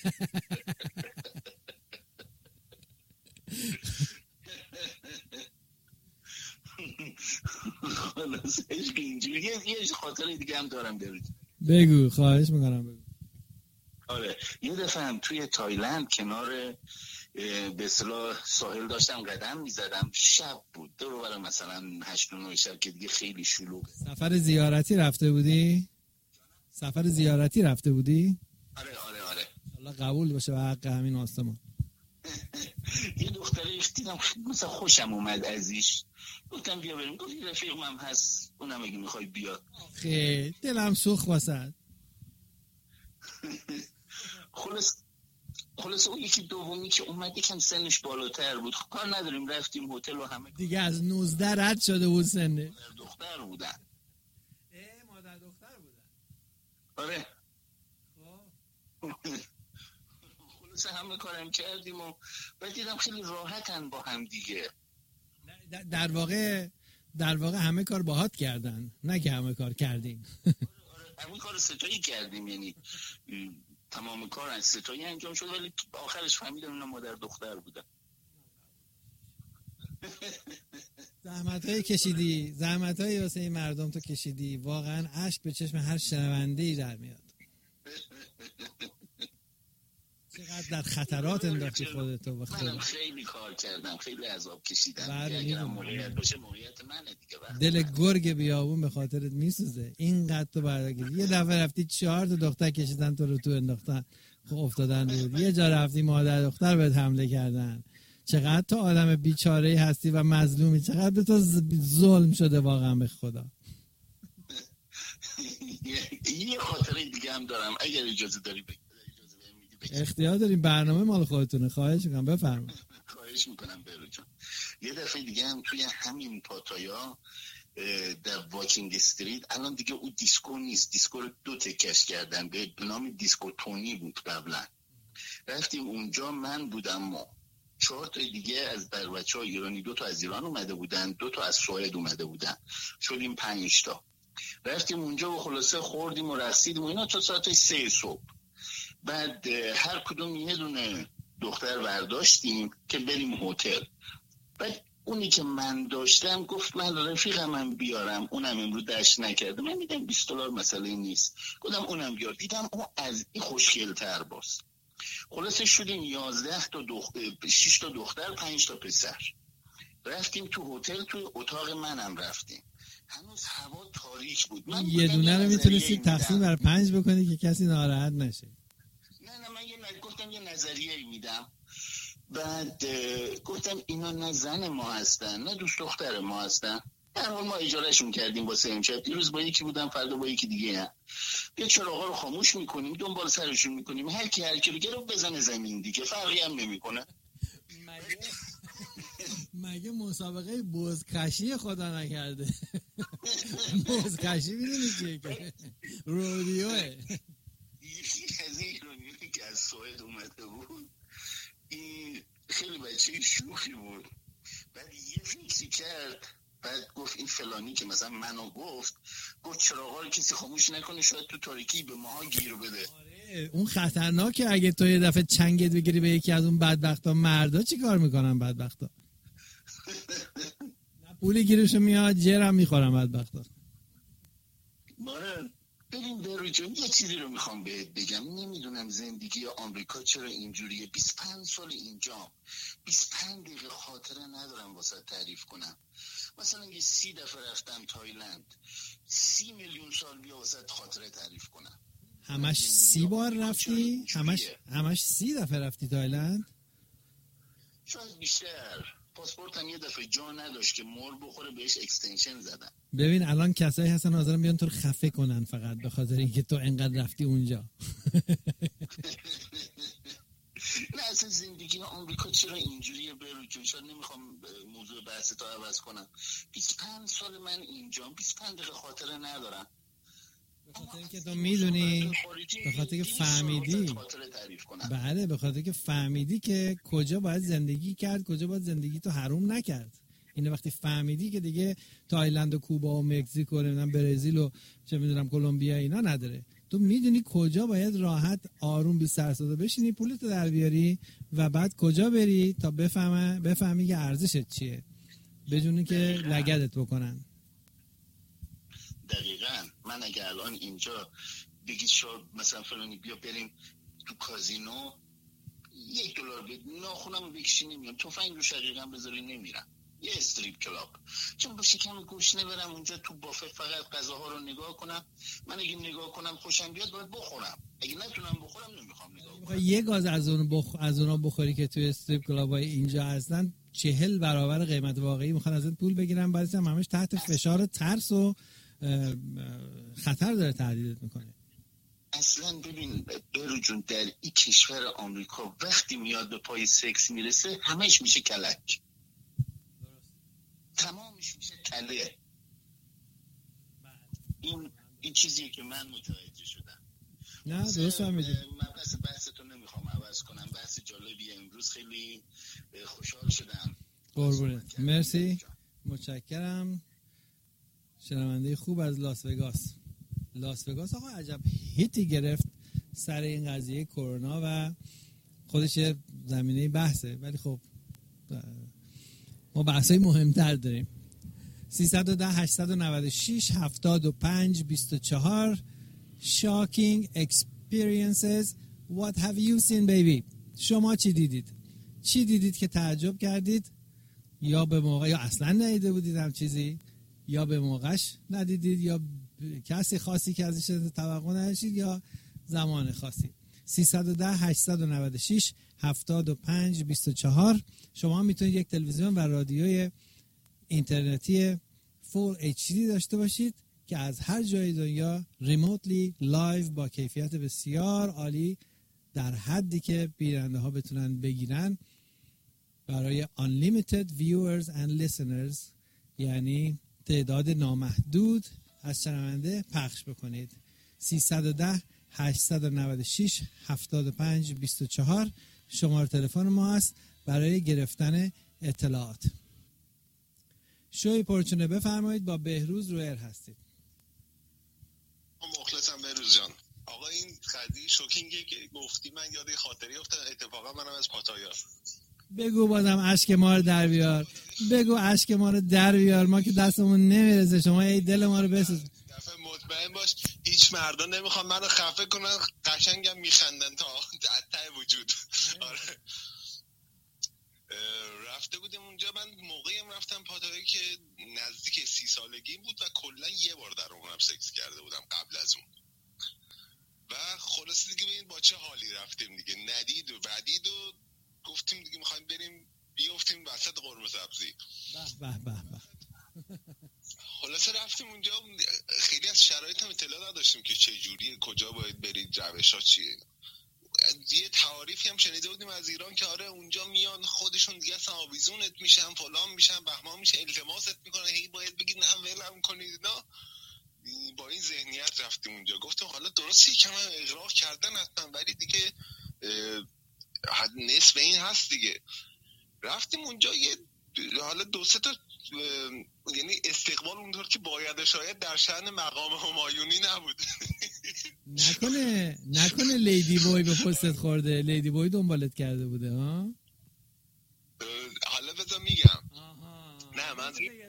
خلاصش که اینجوری. یه خاطره دیگه هم دارم برید. بگو، خواهش میکنم بگو. آره یه دفعه هم توی تایلند کنار به اصطلاح ساحل داشتم قدم میزدم، شب بود، دور و بر مثلا 8 و 9 شب که دیگه خیلی شلوغه. سفر زیارتی رفته بودی؟ آره الله قبول باشه و حق همین آسمان. یه دختره دیدم مثلا خوشم اومد ازش، گفتم بیا بریم. گفت رفیقم هم هست، اونم اگه میخوای بیا. خیلی دلم سوخت واسد. خلاص اون یکی دومی که اومد یکم سنش بالاتر بود، کار نداریم رفتیم هتل و همه دیگه از 19 رد شده بود سنه. دختر بودن. مادر دختر بودن. آره. خلاص همه کارم کردیم و بعد دیدم خیلی راحتن با هم دیگه. در واقع همه کار باهات کردن، نه که همه کار کردیم. همه کار ستایی کردیم، یعنی تمام کار از ستایی انجام شد، ولی آخرش فهمیدم اونا مادر دختر بودن. زحمت‌هایی واسه این مردم تو کشیدی، واقعا اشک به چشم هر شنونده‌ای در میاد. چقدر در خطرات انداختی خودتو به خدا. من خیلی کار کردم، خیلی عذاب کشیدم. اگر موقعیت باشه موقعیت منه دیگه. دل گرگ بیابون به خاطرت میسوزه. اینقدر تو بردگیری. یه دفعه رفتی 4 تا دختر کشیدن تو رو تو انداختن، خب افتادن رود. یه جا رفتی مادر دختر بهت حمله کردن. چقدر تو آدم بیچاره‌ای هستی و مظلومی، چقدر به تو ظلم شده واقعا به خدا. یه خاطره دیگه هم دارم اگر اجازه داری بگی. اختیار داریم، برنامه مال خودتونه. خواهش میکنم بفرمایید. خواهش میکنم برو جان. یه دفعه دیگه هم توی همین پاتایا در واکینگ استریت، الان دیگه اون دیسکو نیست، دیسکو رو 2 تکش کردن، به نام دیسکو تونی بود قبلا. رفتیم اونجا، من بودم و 4 تا دیگه از بچه‌ها ایرانی، 2 تا از ایران اومده بودن، 2 تا از سوئد اومده بودن، شدیم 5 تا. رفتیم اونجا و خلاصه خوردیم و رقصیدیم و اینا تا ساعت 3 صبح. بعد هر کدوم یه دونه دختر برداشتیم که بریم هتل. بعد اونی که من داشتم گفت من رفیقم هم بیارم، اونم امروز دشت نکرده، من میدم $20 مسئله نیست. گفتم اونم بیار، دیدم اون از این خوشگل‌تر باز. خلاصه شدیم 11 تا دختر، 6 تا دختر، 5 تا پسر. رفتیم تو هتل، تو اتاق منم رفتیم. هنوز هوا تاریک بود. من یه دونه رو میتونستی تقسیم بر 5 بکنی که کسی ناراحت نشه. گفتم یه نظریه میدم. بعد گفتم اینا نه زن ما هستن نه دوست دختر ما هستن، در حال ما اجارهشون کردیم واسه امشب، دیروز با یکی بودم فردا با یکی دیگه هم. بیا چراغا رو خاموش میکنیم، دنبال سرشون میکنیم، هر کی رو گره بزنه زمین دیگه، فرقی هم نمیکنه. مگه مسابقه بزکشی خدا نکرده؟ بزکشی میدونی چیه که رودیوه. یکی از این رودیوی که از سوئد اومده بود، این خیلی بچه شوخی بود. بعد یه فکری کرد، بعد گفت این فلانی که مثلا منو گفت چراغا رو کسی خاموش نکنه، شاید تو تاریکی به ماها گیر بده. آره اون خطرناکه. اگه تو یه دفعه چنگت بگیری به یکی از اون بدبختا، مردا چی کار میکنن بدبختا؟ پولی گیرشو میاد، جرم میخورن بدبختا. ببین برو جون، یه چیزی رو میخوام بهت بگم. نمیدونم زندگی آمریکا چرا اینجوریه. 25 سال اینجا، 25 دقیقه خاطره ندارم واسه تعریف کنم. مثلا یه 30 دفعه رفتم تایلند، 30 میلیون سال بیا واسه خاطره تعریف کنم. همش 30 بار رفتی؟ همش 30 دفعه رفتی تایلند؟ شاید بیشتر. پاسپورتم یه دفعه جا نداشت که مور بخوره، بهش اکستنشن زدم. ببین الان کسایی هستن حاضرن بیان تو رو خفه کنن فقط به خاطر اینکه تو انقدر رفتی اونجا. نه اصلا زندگی آمریکا چرا اینجوریه برو جون؟ شاید نمیخوام موضوع بحث تو عوض کنم. 25 سال من اینجا، 25 دقیقه خاطره ندارم. به خاطر اینکه تو میدونی، به خاطر که فهمیدی، بله به خاطر که فهمیدی که کجا باید زندگی کرد، کجا باید زندگی تو حروم نکرد. اینه وقتی فهمیدی که دیگه تایلند و کوبا و مکزیک و نمیدونم برزیل و چه میدونم کلمبیا اینا نداره. تو میدونی کجا باید راحت آروم بی سر صدا بشینی پولتو در بیاری و بعد کجا بری تا بفهمی که ارزشت چیه، بدونی که لگدت بکنن. دقیقاً. من اگه الان اینجا بگید مثلا فلانی بیا بریم تو کازینو، $1 بده ناخونم بکشی نمیام، تفنگ رو شقیقم بذاری نمیرم. یه استریپ کلاب چون با شکم گوش نبرم اونجا تو بافه فقط غذاها رو نگاه کنم. من اگه نگاه کنم خوشم بیاد باید بخورم، اگه نتونم بخورم نمیخوام نگاه کنم. یه گاز از اونا بخوری که توی استریپ کلابای اینجا هستن 40 برابر قیمت واقعی میخوان ازت پول بگیرن، بعدش هم همش تحت فشار ترس و خطر داره تهدیدت میکنه. اصلا ببین برو جون، در این کشور آمریکا وقتی میاد به پای سکس میرسه همش میشه کلک، تمامش میشه تله. این چیزیه که من متوجه شدم. نه درست فهمیدی. من بحثتو نمیخوام عوض کنم، بحث جالبیه. امروز خیلی خوشحال شدم. قربونت، مرسی، متشکرم. شنونده خوب از لاس وگاس آقا عجب هیتی گرفت سر این قضیه کرونا و خودش زمینه بحثه، ولی خب ما بحثای مهمتر داریم. 310 896 75 24 Shocking experiences. What have you seen baby? شما چی دیدید که تعجب کردید، یا به موقع یا اصلا ندیده بودید هم چیزی، یا به موقعش ندیدید، یا کسی خاصی که ازش توقع نداشتید، یا زمان خاصی. 310 896 75 24. شما میتونید یک تلویزیون و رادیوی اینترنتی فول HD داشته باشید که از هر جای دنیا ریموتلی لایو با کیفیت بسیار عالی در حدی که بیننده ها بتونن بگیرن برای unlimited viewers and listeners، یعنی تعداد نامحدود از شنونده پخش بکنید. 310 896 75 24 شماره تلفن ما است برای گرفتن اطلاعات. شوی پرچونه بفرمایید، با بهروز رو ایر هستید. مخلصم بهروز جان. آقا این قضیه شوکینگی که گفتی من یاد خاطری افتاد، اتفاقا منم از پاتایا. بگو بازم اشک ما رو در بیار، بگو اشک ما رو در بیار، ما که دستمون نمیرسه، شما ای دل ما رو بسوز. دفعه مطمئن باش هیچ مردا نمیخوان منو خفه کنن، قشنگم میخندن تا ته وجود. آره رفته بودیم اونجا، من موقعیم رفتم پاتایا که نزدیک 30 سالگی بود و کلا یه بار در عمرم سکس کرده بودم قبل از اون، و و خلاصه دیگه ببین با چه حالی رفتیم دیگه، ندید و بدید و گفتیم دیگه میخوایم بریم بیافتیم وسط قرمه سبزی. به به به. خلاصه رفتیم اونجا، خیلی از شرایط هم اطلاع نداشتیم که چه جوریه، کجا باید برید، روش‌ها چیه. یه تعاریفی هم شنیده بودیم از ایران که آره اونجا میان خودشون دیگه اصلا آویزونت میشن، فلان میشن، بهمان میشن، التماست میکنن، هی باید بگید نه ولم کنید اینا. با این ذهنیت رفتیم اونجا. گفتم حالا درسته یکم هم اغراق کردن حتما، ولی دیگه نصف این هست دیگه. رفتیم اونجا، یه حالا 2-3 تا یعنی استقبال اونطور که باید شاید در شأن مقام همایونی نبود. نکنه لیدی بوی به پستت خورده، لیدی بوی دنبالت کرده بوده ها؟ حالا بذار میگم. نه من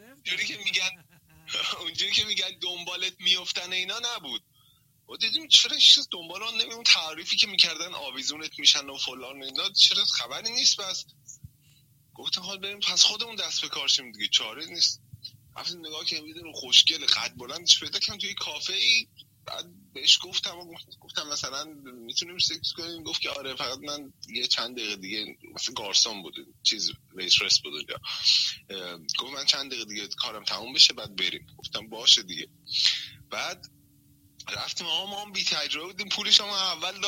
اونجوری که میگن دنبالت میافتن اینا نبود. و دیدیم چرا چیز دنبال اون نمیمون، تعریفی که میکردن آویزونت میشن و فلان اینا چرا خبری نیست. بس گفتم حال بریم پس خودمون دست به کار شیم دیگه، چاره نیست. رفتیم نگاه کردم دیدم خوشگل قد بلندش پیدا کردم توی کافه‌ای. بعد بهش گفتم مثلا میتونیم سکس کنیم؟ گفت که آره فقط من یه چند دقیقه دیگه، مثلا گارسون بود چیز ویترس بود اونجا، گفت من چند دقیقه دیگه کارم تموم بشه بعد بریم. گفتم باشه دیگه. بعد رفتیم، ما هم بی تجربه بودیم، پولش هم اول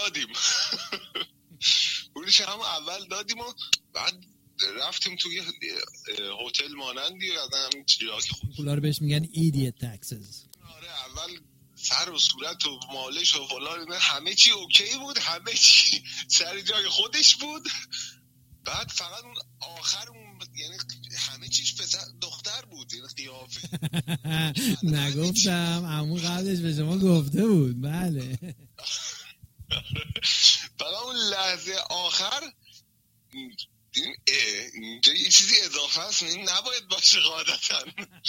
دادیم و بعد رفتیم توی هتل مانندی از همین چیزا که پولا رو بهش میگن ایدیت تاکسز. آره اول سر و صورت و مالش و فلان همه چی اوکی بود، همه چی سر جای خودش بود. بعد فقط اون آخر اون یعنی همه چیش پسر دختر بود، یعنی قیافه نگفتم عمو قبلش به شما گفته بود. بله. بعد اون لحظه آخر اینجا یه چیزی اضافه هست، این نباید باشه قاعدتا.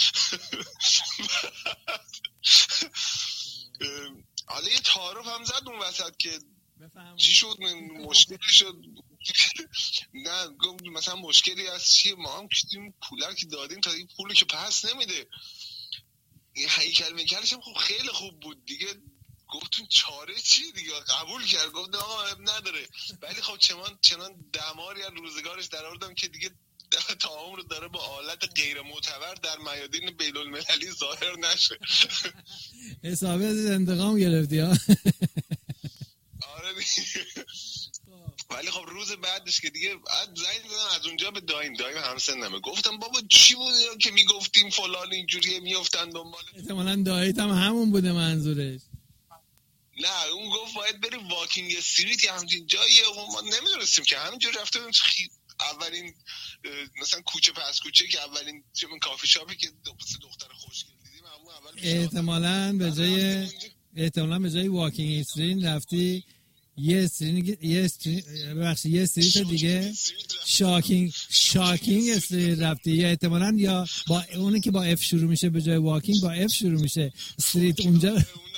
حالا یه تعارف هم زد اون وسط که چی شد، مشکلی شد. نه مثلا مشکلی هست چیه، ما هم کشتیم پولر که دادیم تا این پولو که پس نمیده. این هیکل میکلش هم خب خیلی خوب بود دیگه. گفتون چاره چی دیگه، قبول کرد. گفت آقا نداره، ولی خب چنان دماری از روزگارش در آوردم که دیگه تا عمر داره با آلت غیر معتبر در میادین بین المللی ظاهر نشه. حسابی از انتقام گرفتی ها. آره دیگه. ولی خب روز بعدش که دیگه زنگ زدم از اونجا به دایم همسنمه، گفتم بابا چی بود که میگفتیم فلان اینجوریه میافتن دنبال. احتمالاً داییت هم همون بوده منظورش. نه اون گفت باید بریم واکینگ استریت یا همچین جاییه، ما نمیدونستیم که همینجور رفتیم اولین مثلا کوچه پس کوچه که اولین کافی شاپی که دختر خوشگل دیدیم همون اول. احتمالاً به جای واکینگ استریت رفتی یه استریت دیگه شاکینگ استریت رفتی، یا احتمالاً یا با اونی که با اف شروع میشه به جای واکینگ با اف شروع میشه استریت اونجا.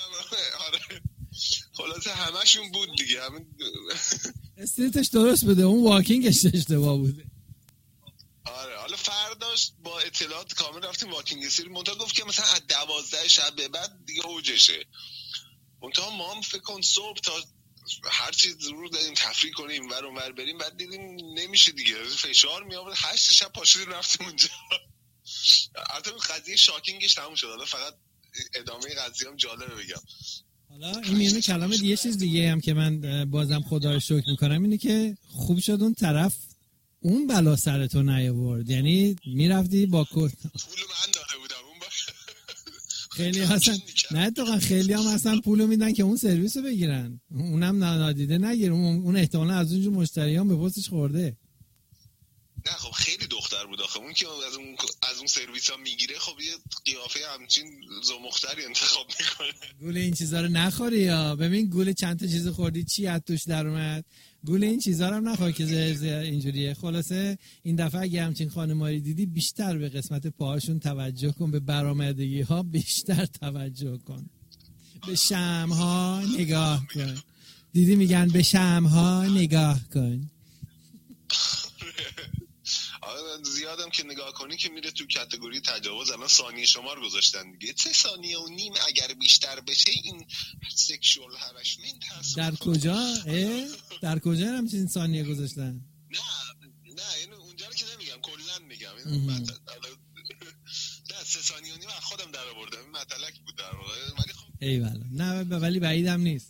خلاصه همشون بود دیگه، همین استریتش درست بوده، اون واکینگش اشتباه بوده. آره حالا فرداش با اطلاعات کامل رفتیم واکینگ استریت. منتها گفت که مثلا از 12 شب به بعد دیگه اوجشه. منتها ما هم فکر کن صبح تا هر چیز ضرور داریم تفریح کنیم ور اونور بریم، بعد دیدیم نمیشه دیگه، فشار میآورد. 8 شب پاشدیم رفتیم اونجا. البته قضیه شاکینگش تموم شد، حالا فقط ادامه قضیه هم جالبه بگم. حالا این میونه کلام یه چیز دیگه هم که من بازم خدا رو شکر میکنم اینه که خوب شد اون طرف اون بلا سرتو نیاورد، یعنی میرفتی با کت. پول من داده بودم اون خیلی هستن، نه اتفاقا خیلی هم هستن پولو میدن که اون سرویس رو بگیرن، اونم نادیده نگیر، اون احتمالا از اونجور مشتریان به پستش خورده. نه خب خیلی دختر بود آخه، اون که از اون سرویس ها میگیره خب یه قیافه همچین زمختری انتخاب میکنه. گول این چیزا رو نخوری، یا ببین گول چند تا چیز خوردی چی از توش در اومد، گول این چیزا رو هم نخور که اینجوریه. خلاصه این دفعه اگه همچین خانمایی دیدی بیشتر به قسمت پاهاشون توجه کن، به برآمدگی ها بیشتر توجه کن، به شمع ها نگاه کن. دیدی میگن به شمع ها نگاه کن. زیادم که نگاه کنی که میره تو کاتگوری تجاوز. الان ثانیه شمار گذاشتن دیگه، 3.5 ثانیه اگر بیشتر بشه این سکشوال هراسمنت هست. در کجا همچین ثانیه گذاشتن؟ نه اینو اونجا رو که نمیگم، کلا میگم نه 3.5 ثانیه من خودم در آوردم، این مطلق بود در واقع، ولی خب ایوالا نه ولی بعیدم نیست.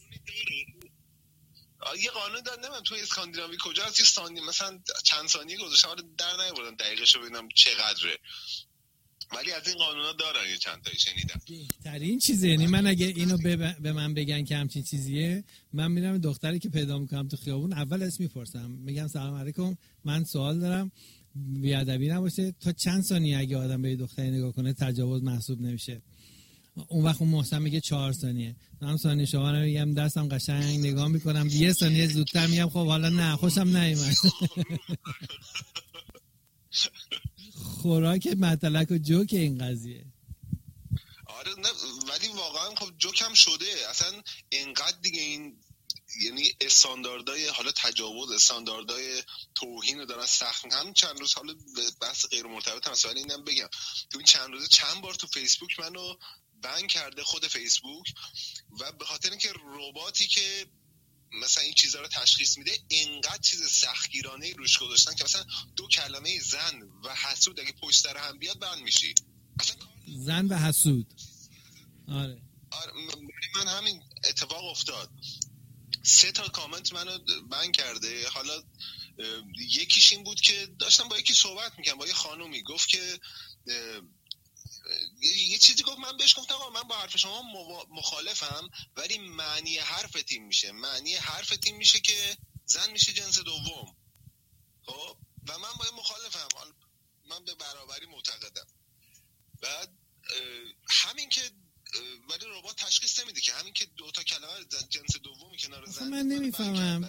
یه قانون داد نمیدونم توی اسکاندیناوی کجا هست، یه ثانیه مثلا چند ثانیه گذاشتم، در نیاوردم دقیقش رو ببینم چقدره، ولی از این قانونا دارن یه چند تایی شنیدم. بهترین چیزه، یعنی من اگه اینو به من بگن که همچین چیزیه، من میرم دختری که پیدا میکنم تو خیابون اول اسم میپرسم، میگم سلام علیکم من سوال دارم، بیادبی نباشه، تا چند ثانیه اگه آدم به دختری نگاه کنه تجاوز محسوب نمیشه؟ اون وقت اون محسن میگه 4 ثانیه. من ثانیه شما رو میگم دستم قشنگ نگاه میکنم، 1 ثانیه زودتر میگم خب حالا نه خوشم نیومد. خوراک مطلق و جوک این قضیه. آره نه ولی واقعا خب جوکم شده اصلا اینقدر دیگه، این یعنی استانداردهای حالا تجاوز، استانداردهای توهین رو دارن سخت. هم چند روز حالا بحث غیر مرتبط هم سوالی اینم بگم، تو این چند روزه چند بار تو فیسبوک منو بند کرده خود فیسبوک، و به خاطر اینکه رباتی که مثلا این چیزا رو تشخیص میده اینقدر چیز سختگیرانه روش گذاشتن که مثلا 2 کلمه زن و حسود اگه پشت سر هم بیاد بند میشی. زن و حسود. آره من همین اتفاق افتاد، 3 تا کامنت منو بند کرده. حالا یکیش این بود که داشتم با یکی صحبت میکنم، با یه خانومی، گفت که یه چیزی گفت، من بهش گفتم من با حرف شما مخالفم، ولی معنی حرفت این میشه، معنی حرفت این میشه که زن میشه جنس دوم. خب و من با این مخالفم، من به برابری معتقدم. بعد همین که ولی ربات تشخیص نمیده که همین که 2 تا کلمه جنس دومی کنار زن. من نمیفهمم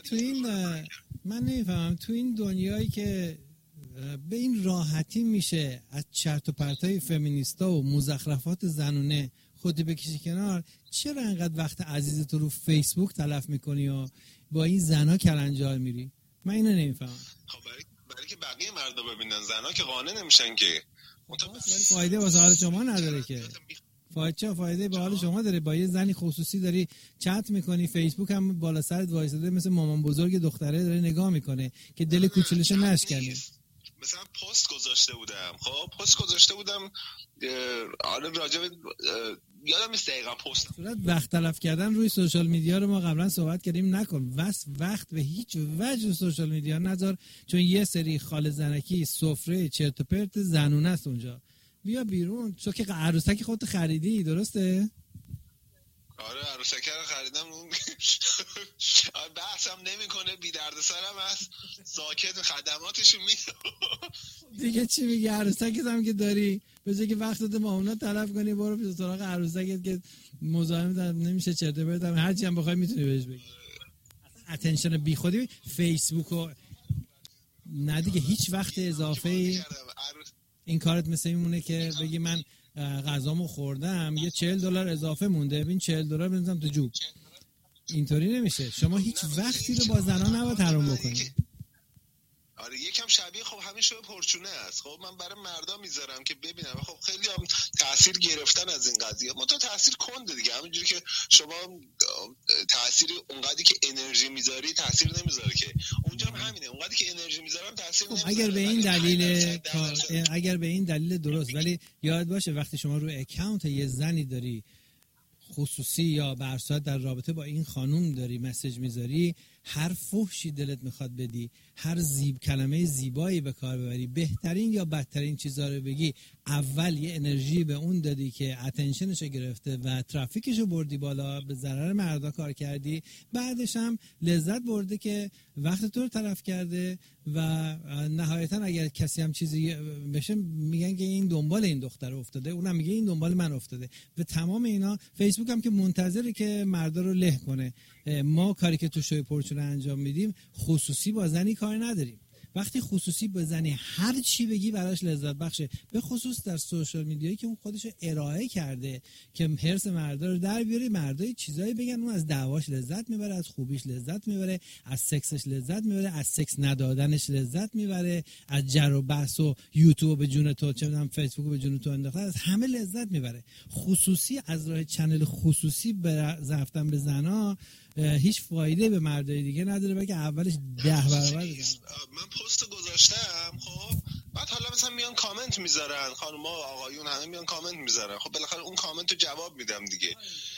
تو این دنیایی که به این راحتی میشه از چرت و پرتای فمینیستا و مزخرفات زنونه خودی بکشی کنار، چرا انقدر وقت عزیزت رو فیسبوک تلف میکنی و با این زنا کلنجار میری؟ من اینو نمیفهمم. خب برای که بقیه مردا ببینن، زنا که قانع نمیشن که. ولی فایده واسه حال شما نداره که. فایده به حال شما داره، با یه زنی خصوصی داری چت میکنی، فیسبوک هم بالا سرت وایساده مثل مامان بزرگ دختره داره نگاه میکنه که دل کوچولشو نشکنه. مثلا پست گذاشته بودم آره راجع به یادم نیست دقیقاً پست. وقت تلف کردن روی سوشال میدیا رو ما قبلا صحبت کردیم، نکن. وقت به هیچ وجه سوشال میدیا نذار، چون یه سری خال زنکی سفره چرت و پرت زنونه است اونجا. بیا بیرون، چون که عروسک خودت خریدی، درسته؟ آره عروسک رو خریدم، اون بحثم نمیکنه، بی دردسرم هست، ساکت خدماتشو میده. دیگه چی میگی؟ عروسکت هم که داری، به جای که وقتت ما اونا تلف کنی برو پیش سراغ عروسکت که مزاحم نمیشه، چرت و پرت هر چی هم بخوای میتونی بهش بگی. اتنشن بی خودی فیسبوک و نه دیگه هیچ وقت اضافه این کارت مثل میمونه که بگی من غذامو خوردم یه $40 اضافه مونده، ببین $40 بنزم تو جوب. اینطوری نمیشه. شما هیچ وقتی رو با زنان نباید حرام بکنید. آره یکم شبیه خب همین شو پرچونه است. خب من برای مردا میذارم که ببینم، خب خیلی هم تاثیر گرفتن از این قضیه، ما تو تاثیر کنده دیگه، همونجوری که شما تاثیر اونقدری که انرژی میذاری تاثیر نمیذاره که اونجا هم همینه، اونقدری که انرژی میذارم تاثیر نمیذاره. اگر به این دلیل درست، ولی یاد باشه وقتی شما رو اکانت یه زنی داری خصوصی یا برصورت در رابطه با این خانوم داری مسیج میذاری، هر فحشی دلت میخواد بدی، هر کلمه زیبایی به کار ببری، بهترین یا بدترین چیزا رو بگی، اول یه انرژی به اون دادی که اتنشنشو گرفته و ترافیکشو بردی بالا، به ضرر مردا کار کردی، بعدش هم لذت برده که وقت تو رو تلف کرده و نهایتا اگر کسی هم چیزی بشه میگن که این دنبال این دختر افتاده، اونم میگه این دنبال من افتاده. و تمام اینا فیسبوک هم که منتظره که مردا رو له کنه. ما کاری که تو شوی پرچونه انجام میدیم خصوصی با زنی کار نداریم. وقتی خصوصی بزنی هر چی بگی براش لذت بخشه، به خصوص در سوشال میدیایی که اون خودشو ارائه کرده که هرس مردا رو در بیاره، مردای چیزایی بگن اون از دعواش لذت میبره، از خوبیش لذت میبره، از سکسش لذت میبره، از سکس ندادنش لذت میبره، از جر و بحث و یوتیوب به جون تو، چه میدونم فیسبوک به جون تو انداخته، از همه لذت میبره. خصوصی از راه چنل خصوصی رفتن به زنا هیچ فایده به مردای دیگه نداره، بلکه اولش 10 برابر بزنن. من پست گذاشتم، خب بعد حالا مثلا میان کامنت میذارن، خانوما آقایون همه میان کامنت میذارن، خب بالاخره اون کامنت رو جواب میدم دیگه.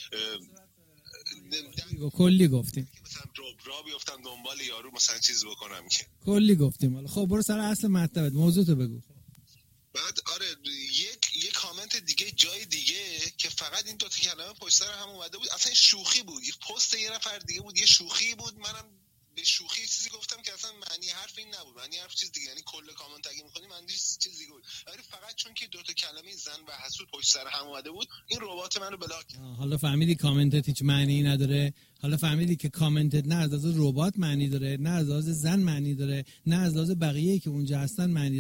کلی گفتیم مثلا را بیفتم دنبال یارو مثلا چیز بکنم که کلی گفتیم. حالا خب برو سر اصل مطلبت، موضوع تو بگو. بعد آره یک کامنت دیگه جای دیگه که فقط این دو تا کلمه پشت سر هم اومده بود، اصلا شوخی بود، پست یه نفر دیگه بود، یه شوخی بود، منم به شوخی چیزی گفتم که اصلا معنی حرف این نبود، معنی حرف چیز دیگه، یعنی کل کامنت اگه می‌خونی معنی چیز دیگه بود، ولی فقط چون که دو تا کلمه زن و حسود پشت سر هم اومده بود این ربات منو بلاک کرد. حالا فهمیدی کامنتت هیچ معنی نداره؟ حالا فهمیدی که کامنتت نه از لحاظ ربات معنی داره، نه از لحاظ زن معنی داره، نه از لحاظ بقیه‌ای که اونجا هستن معنی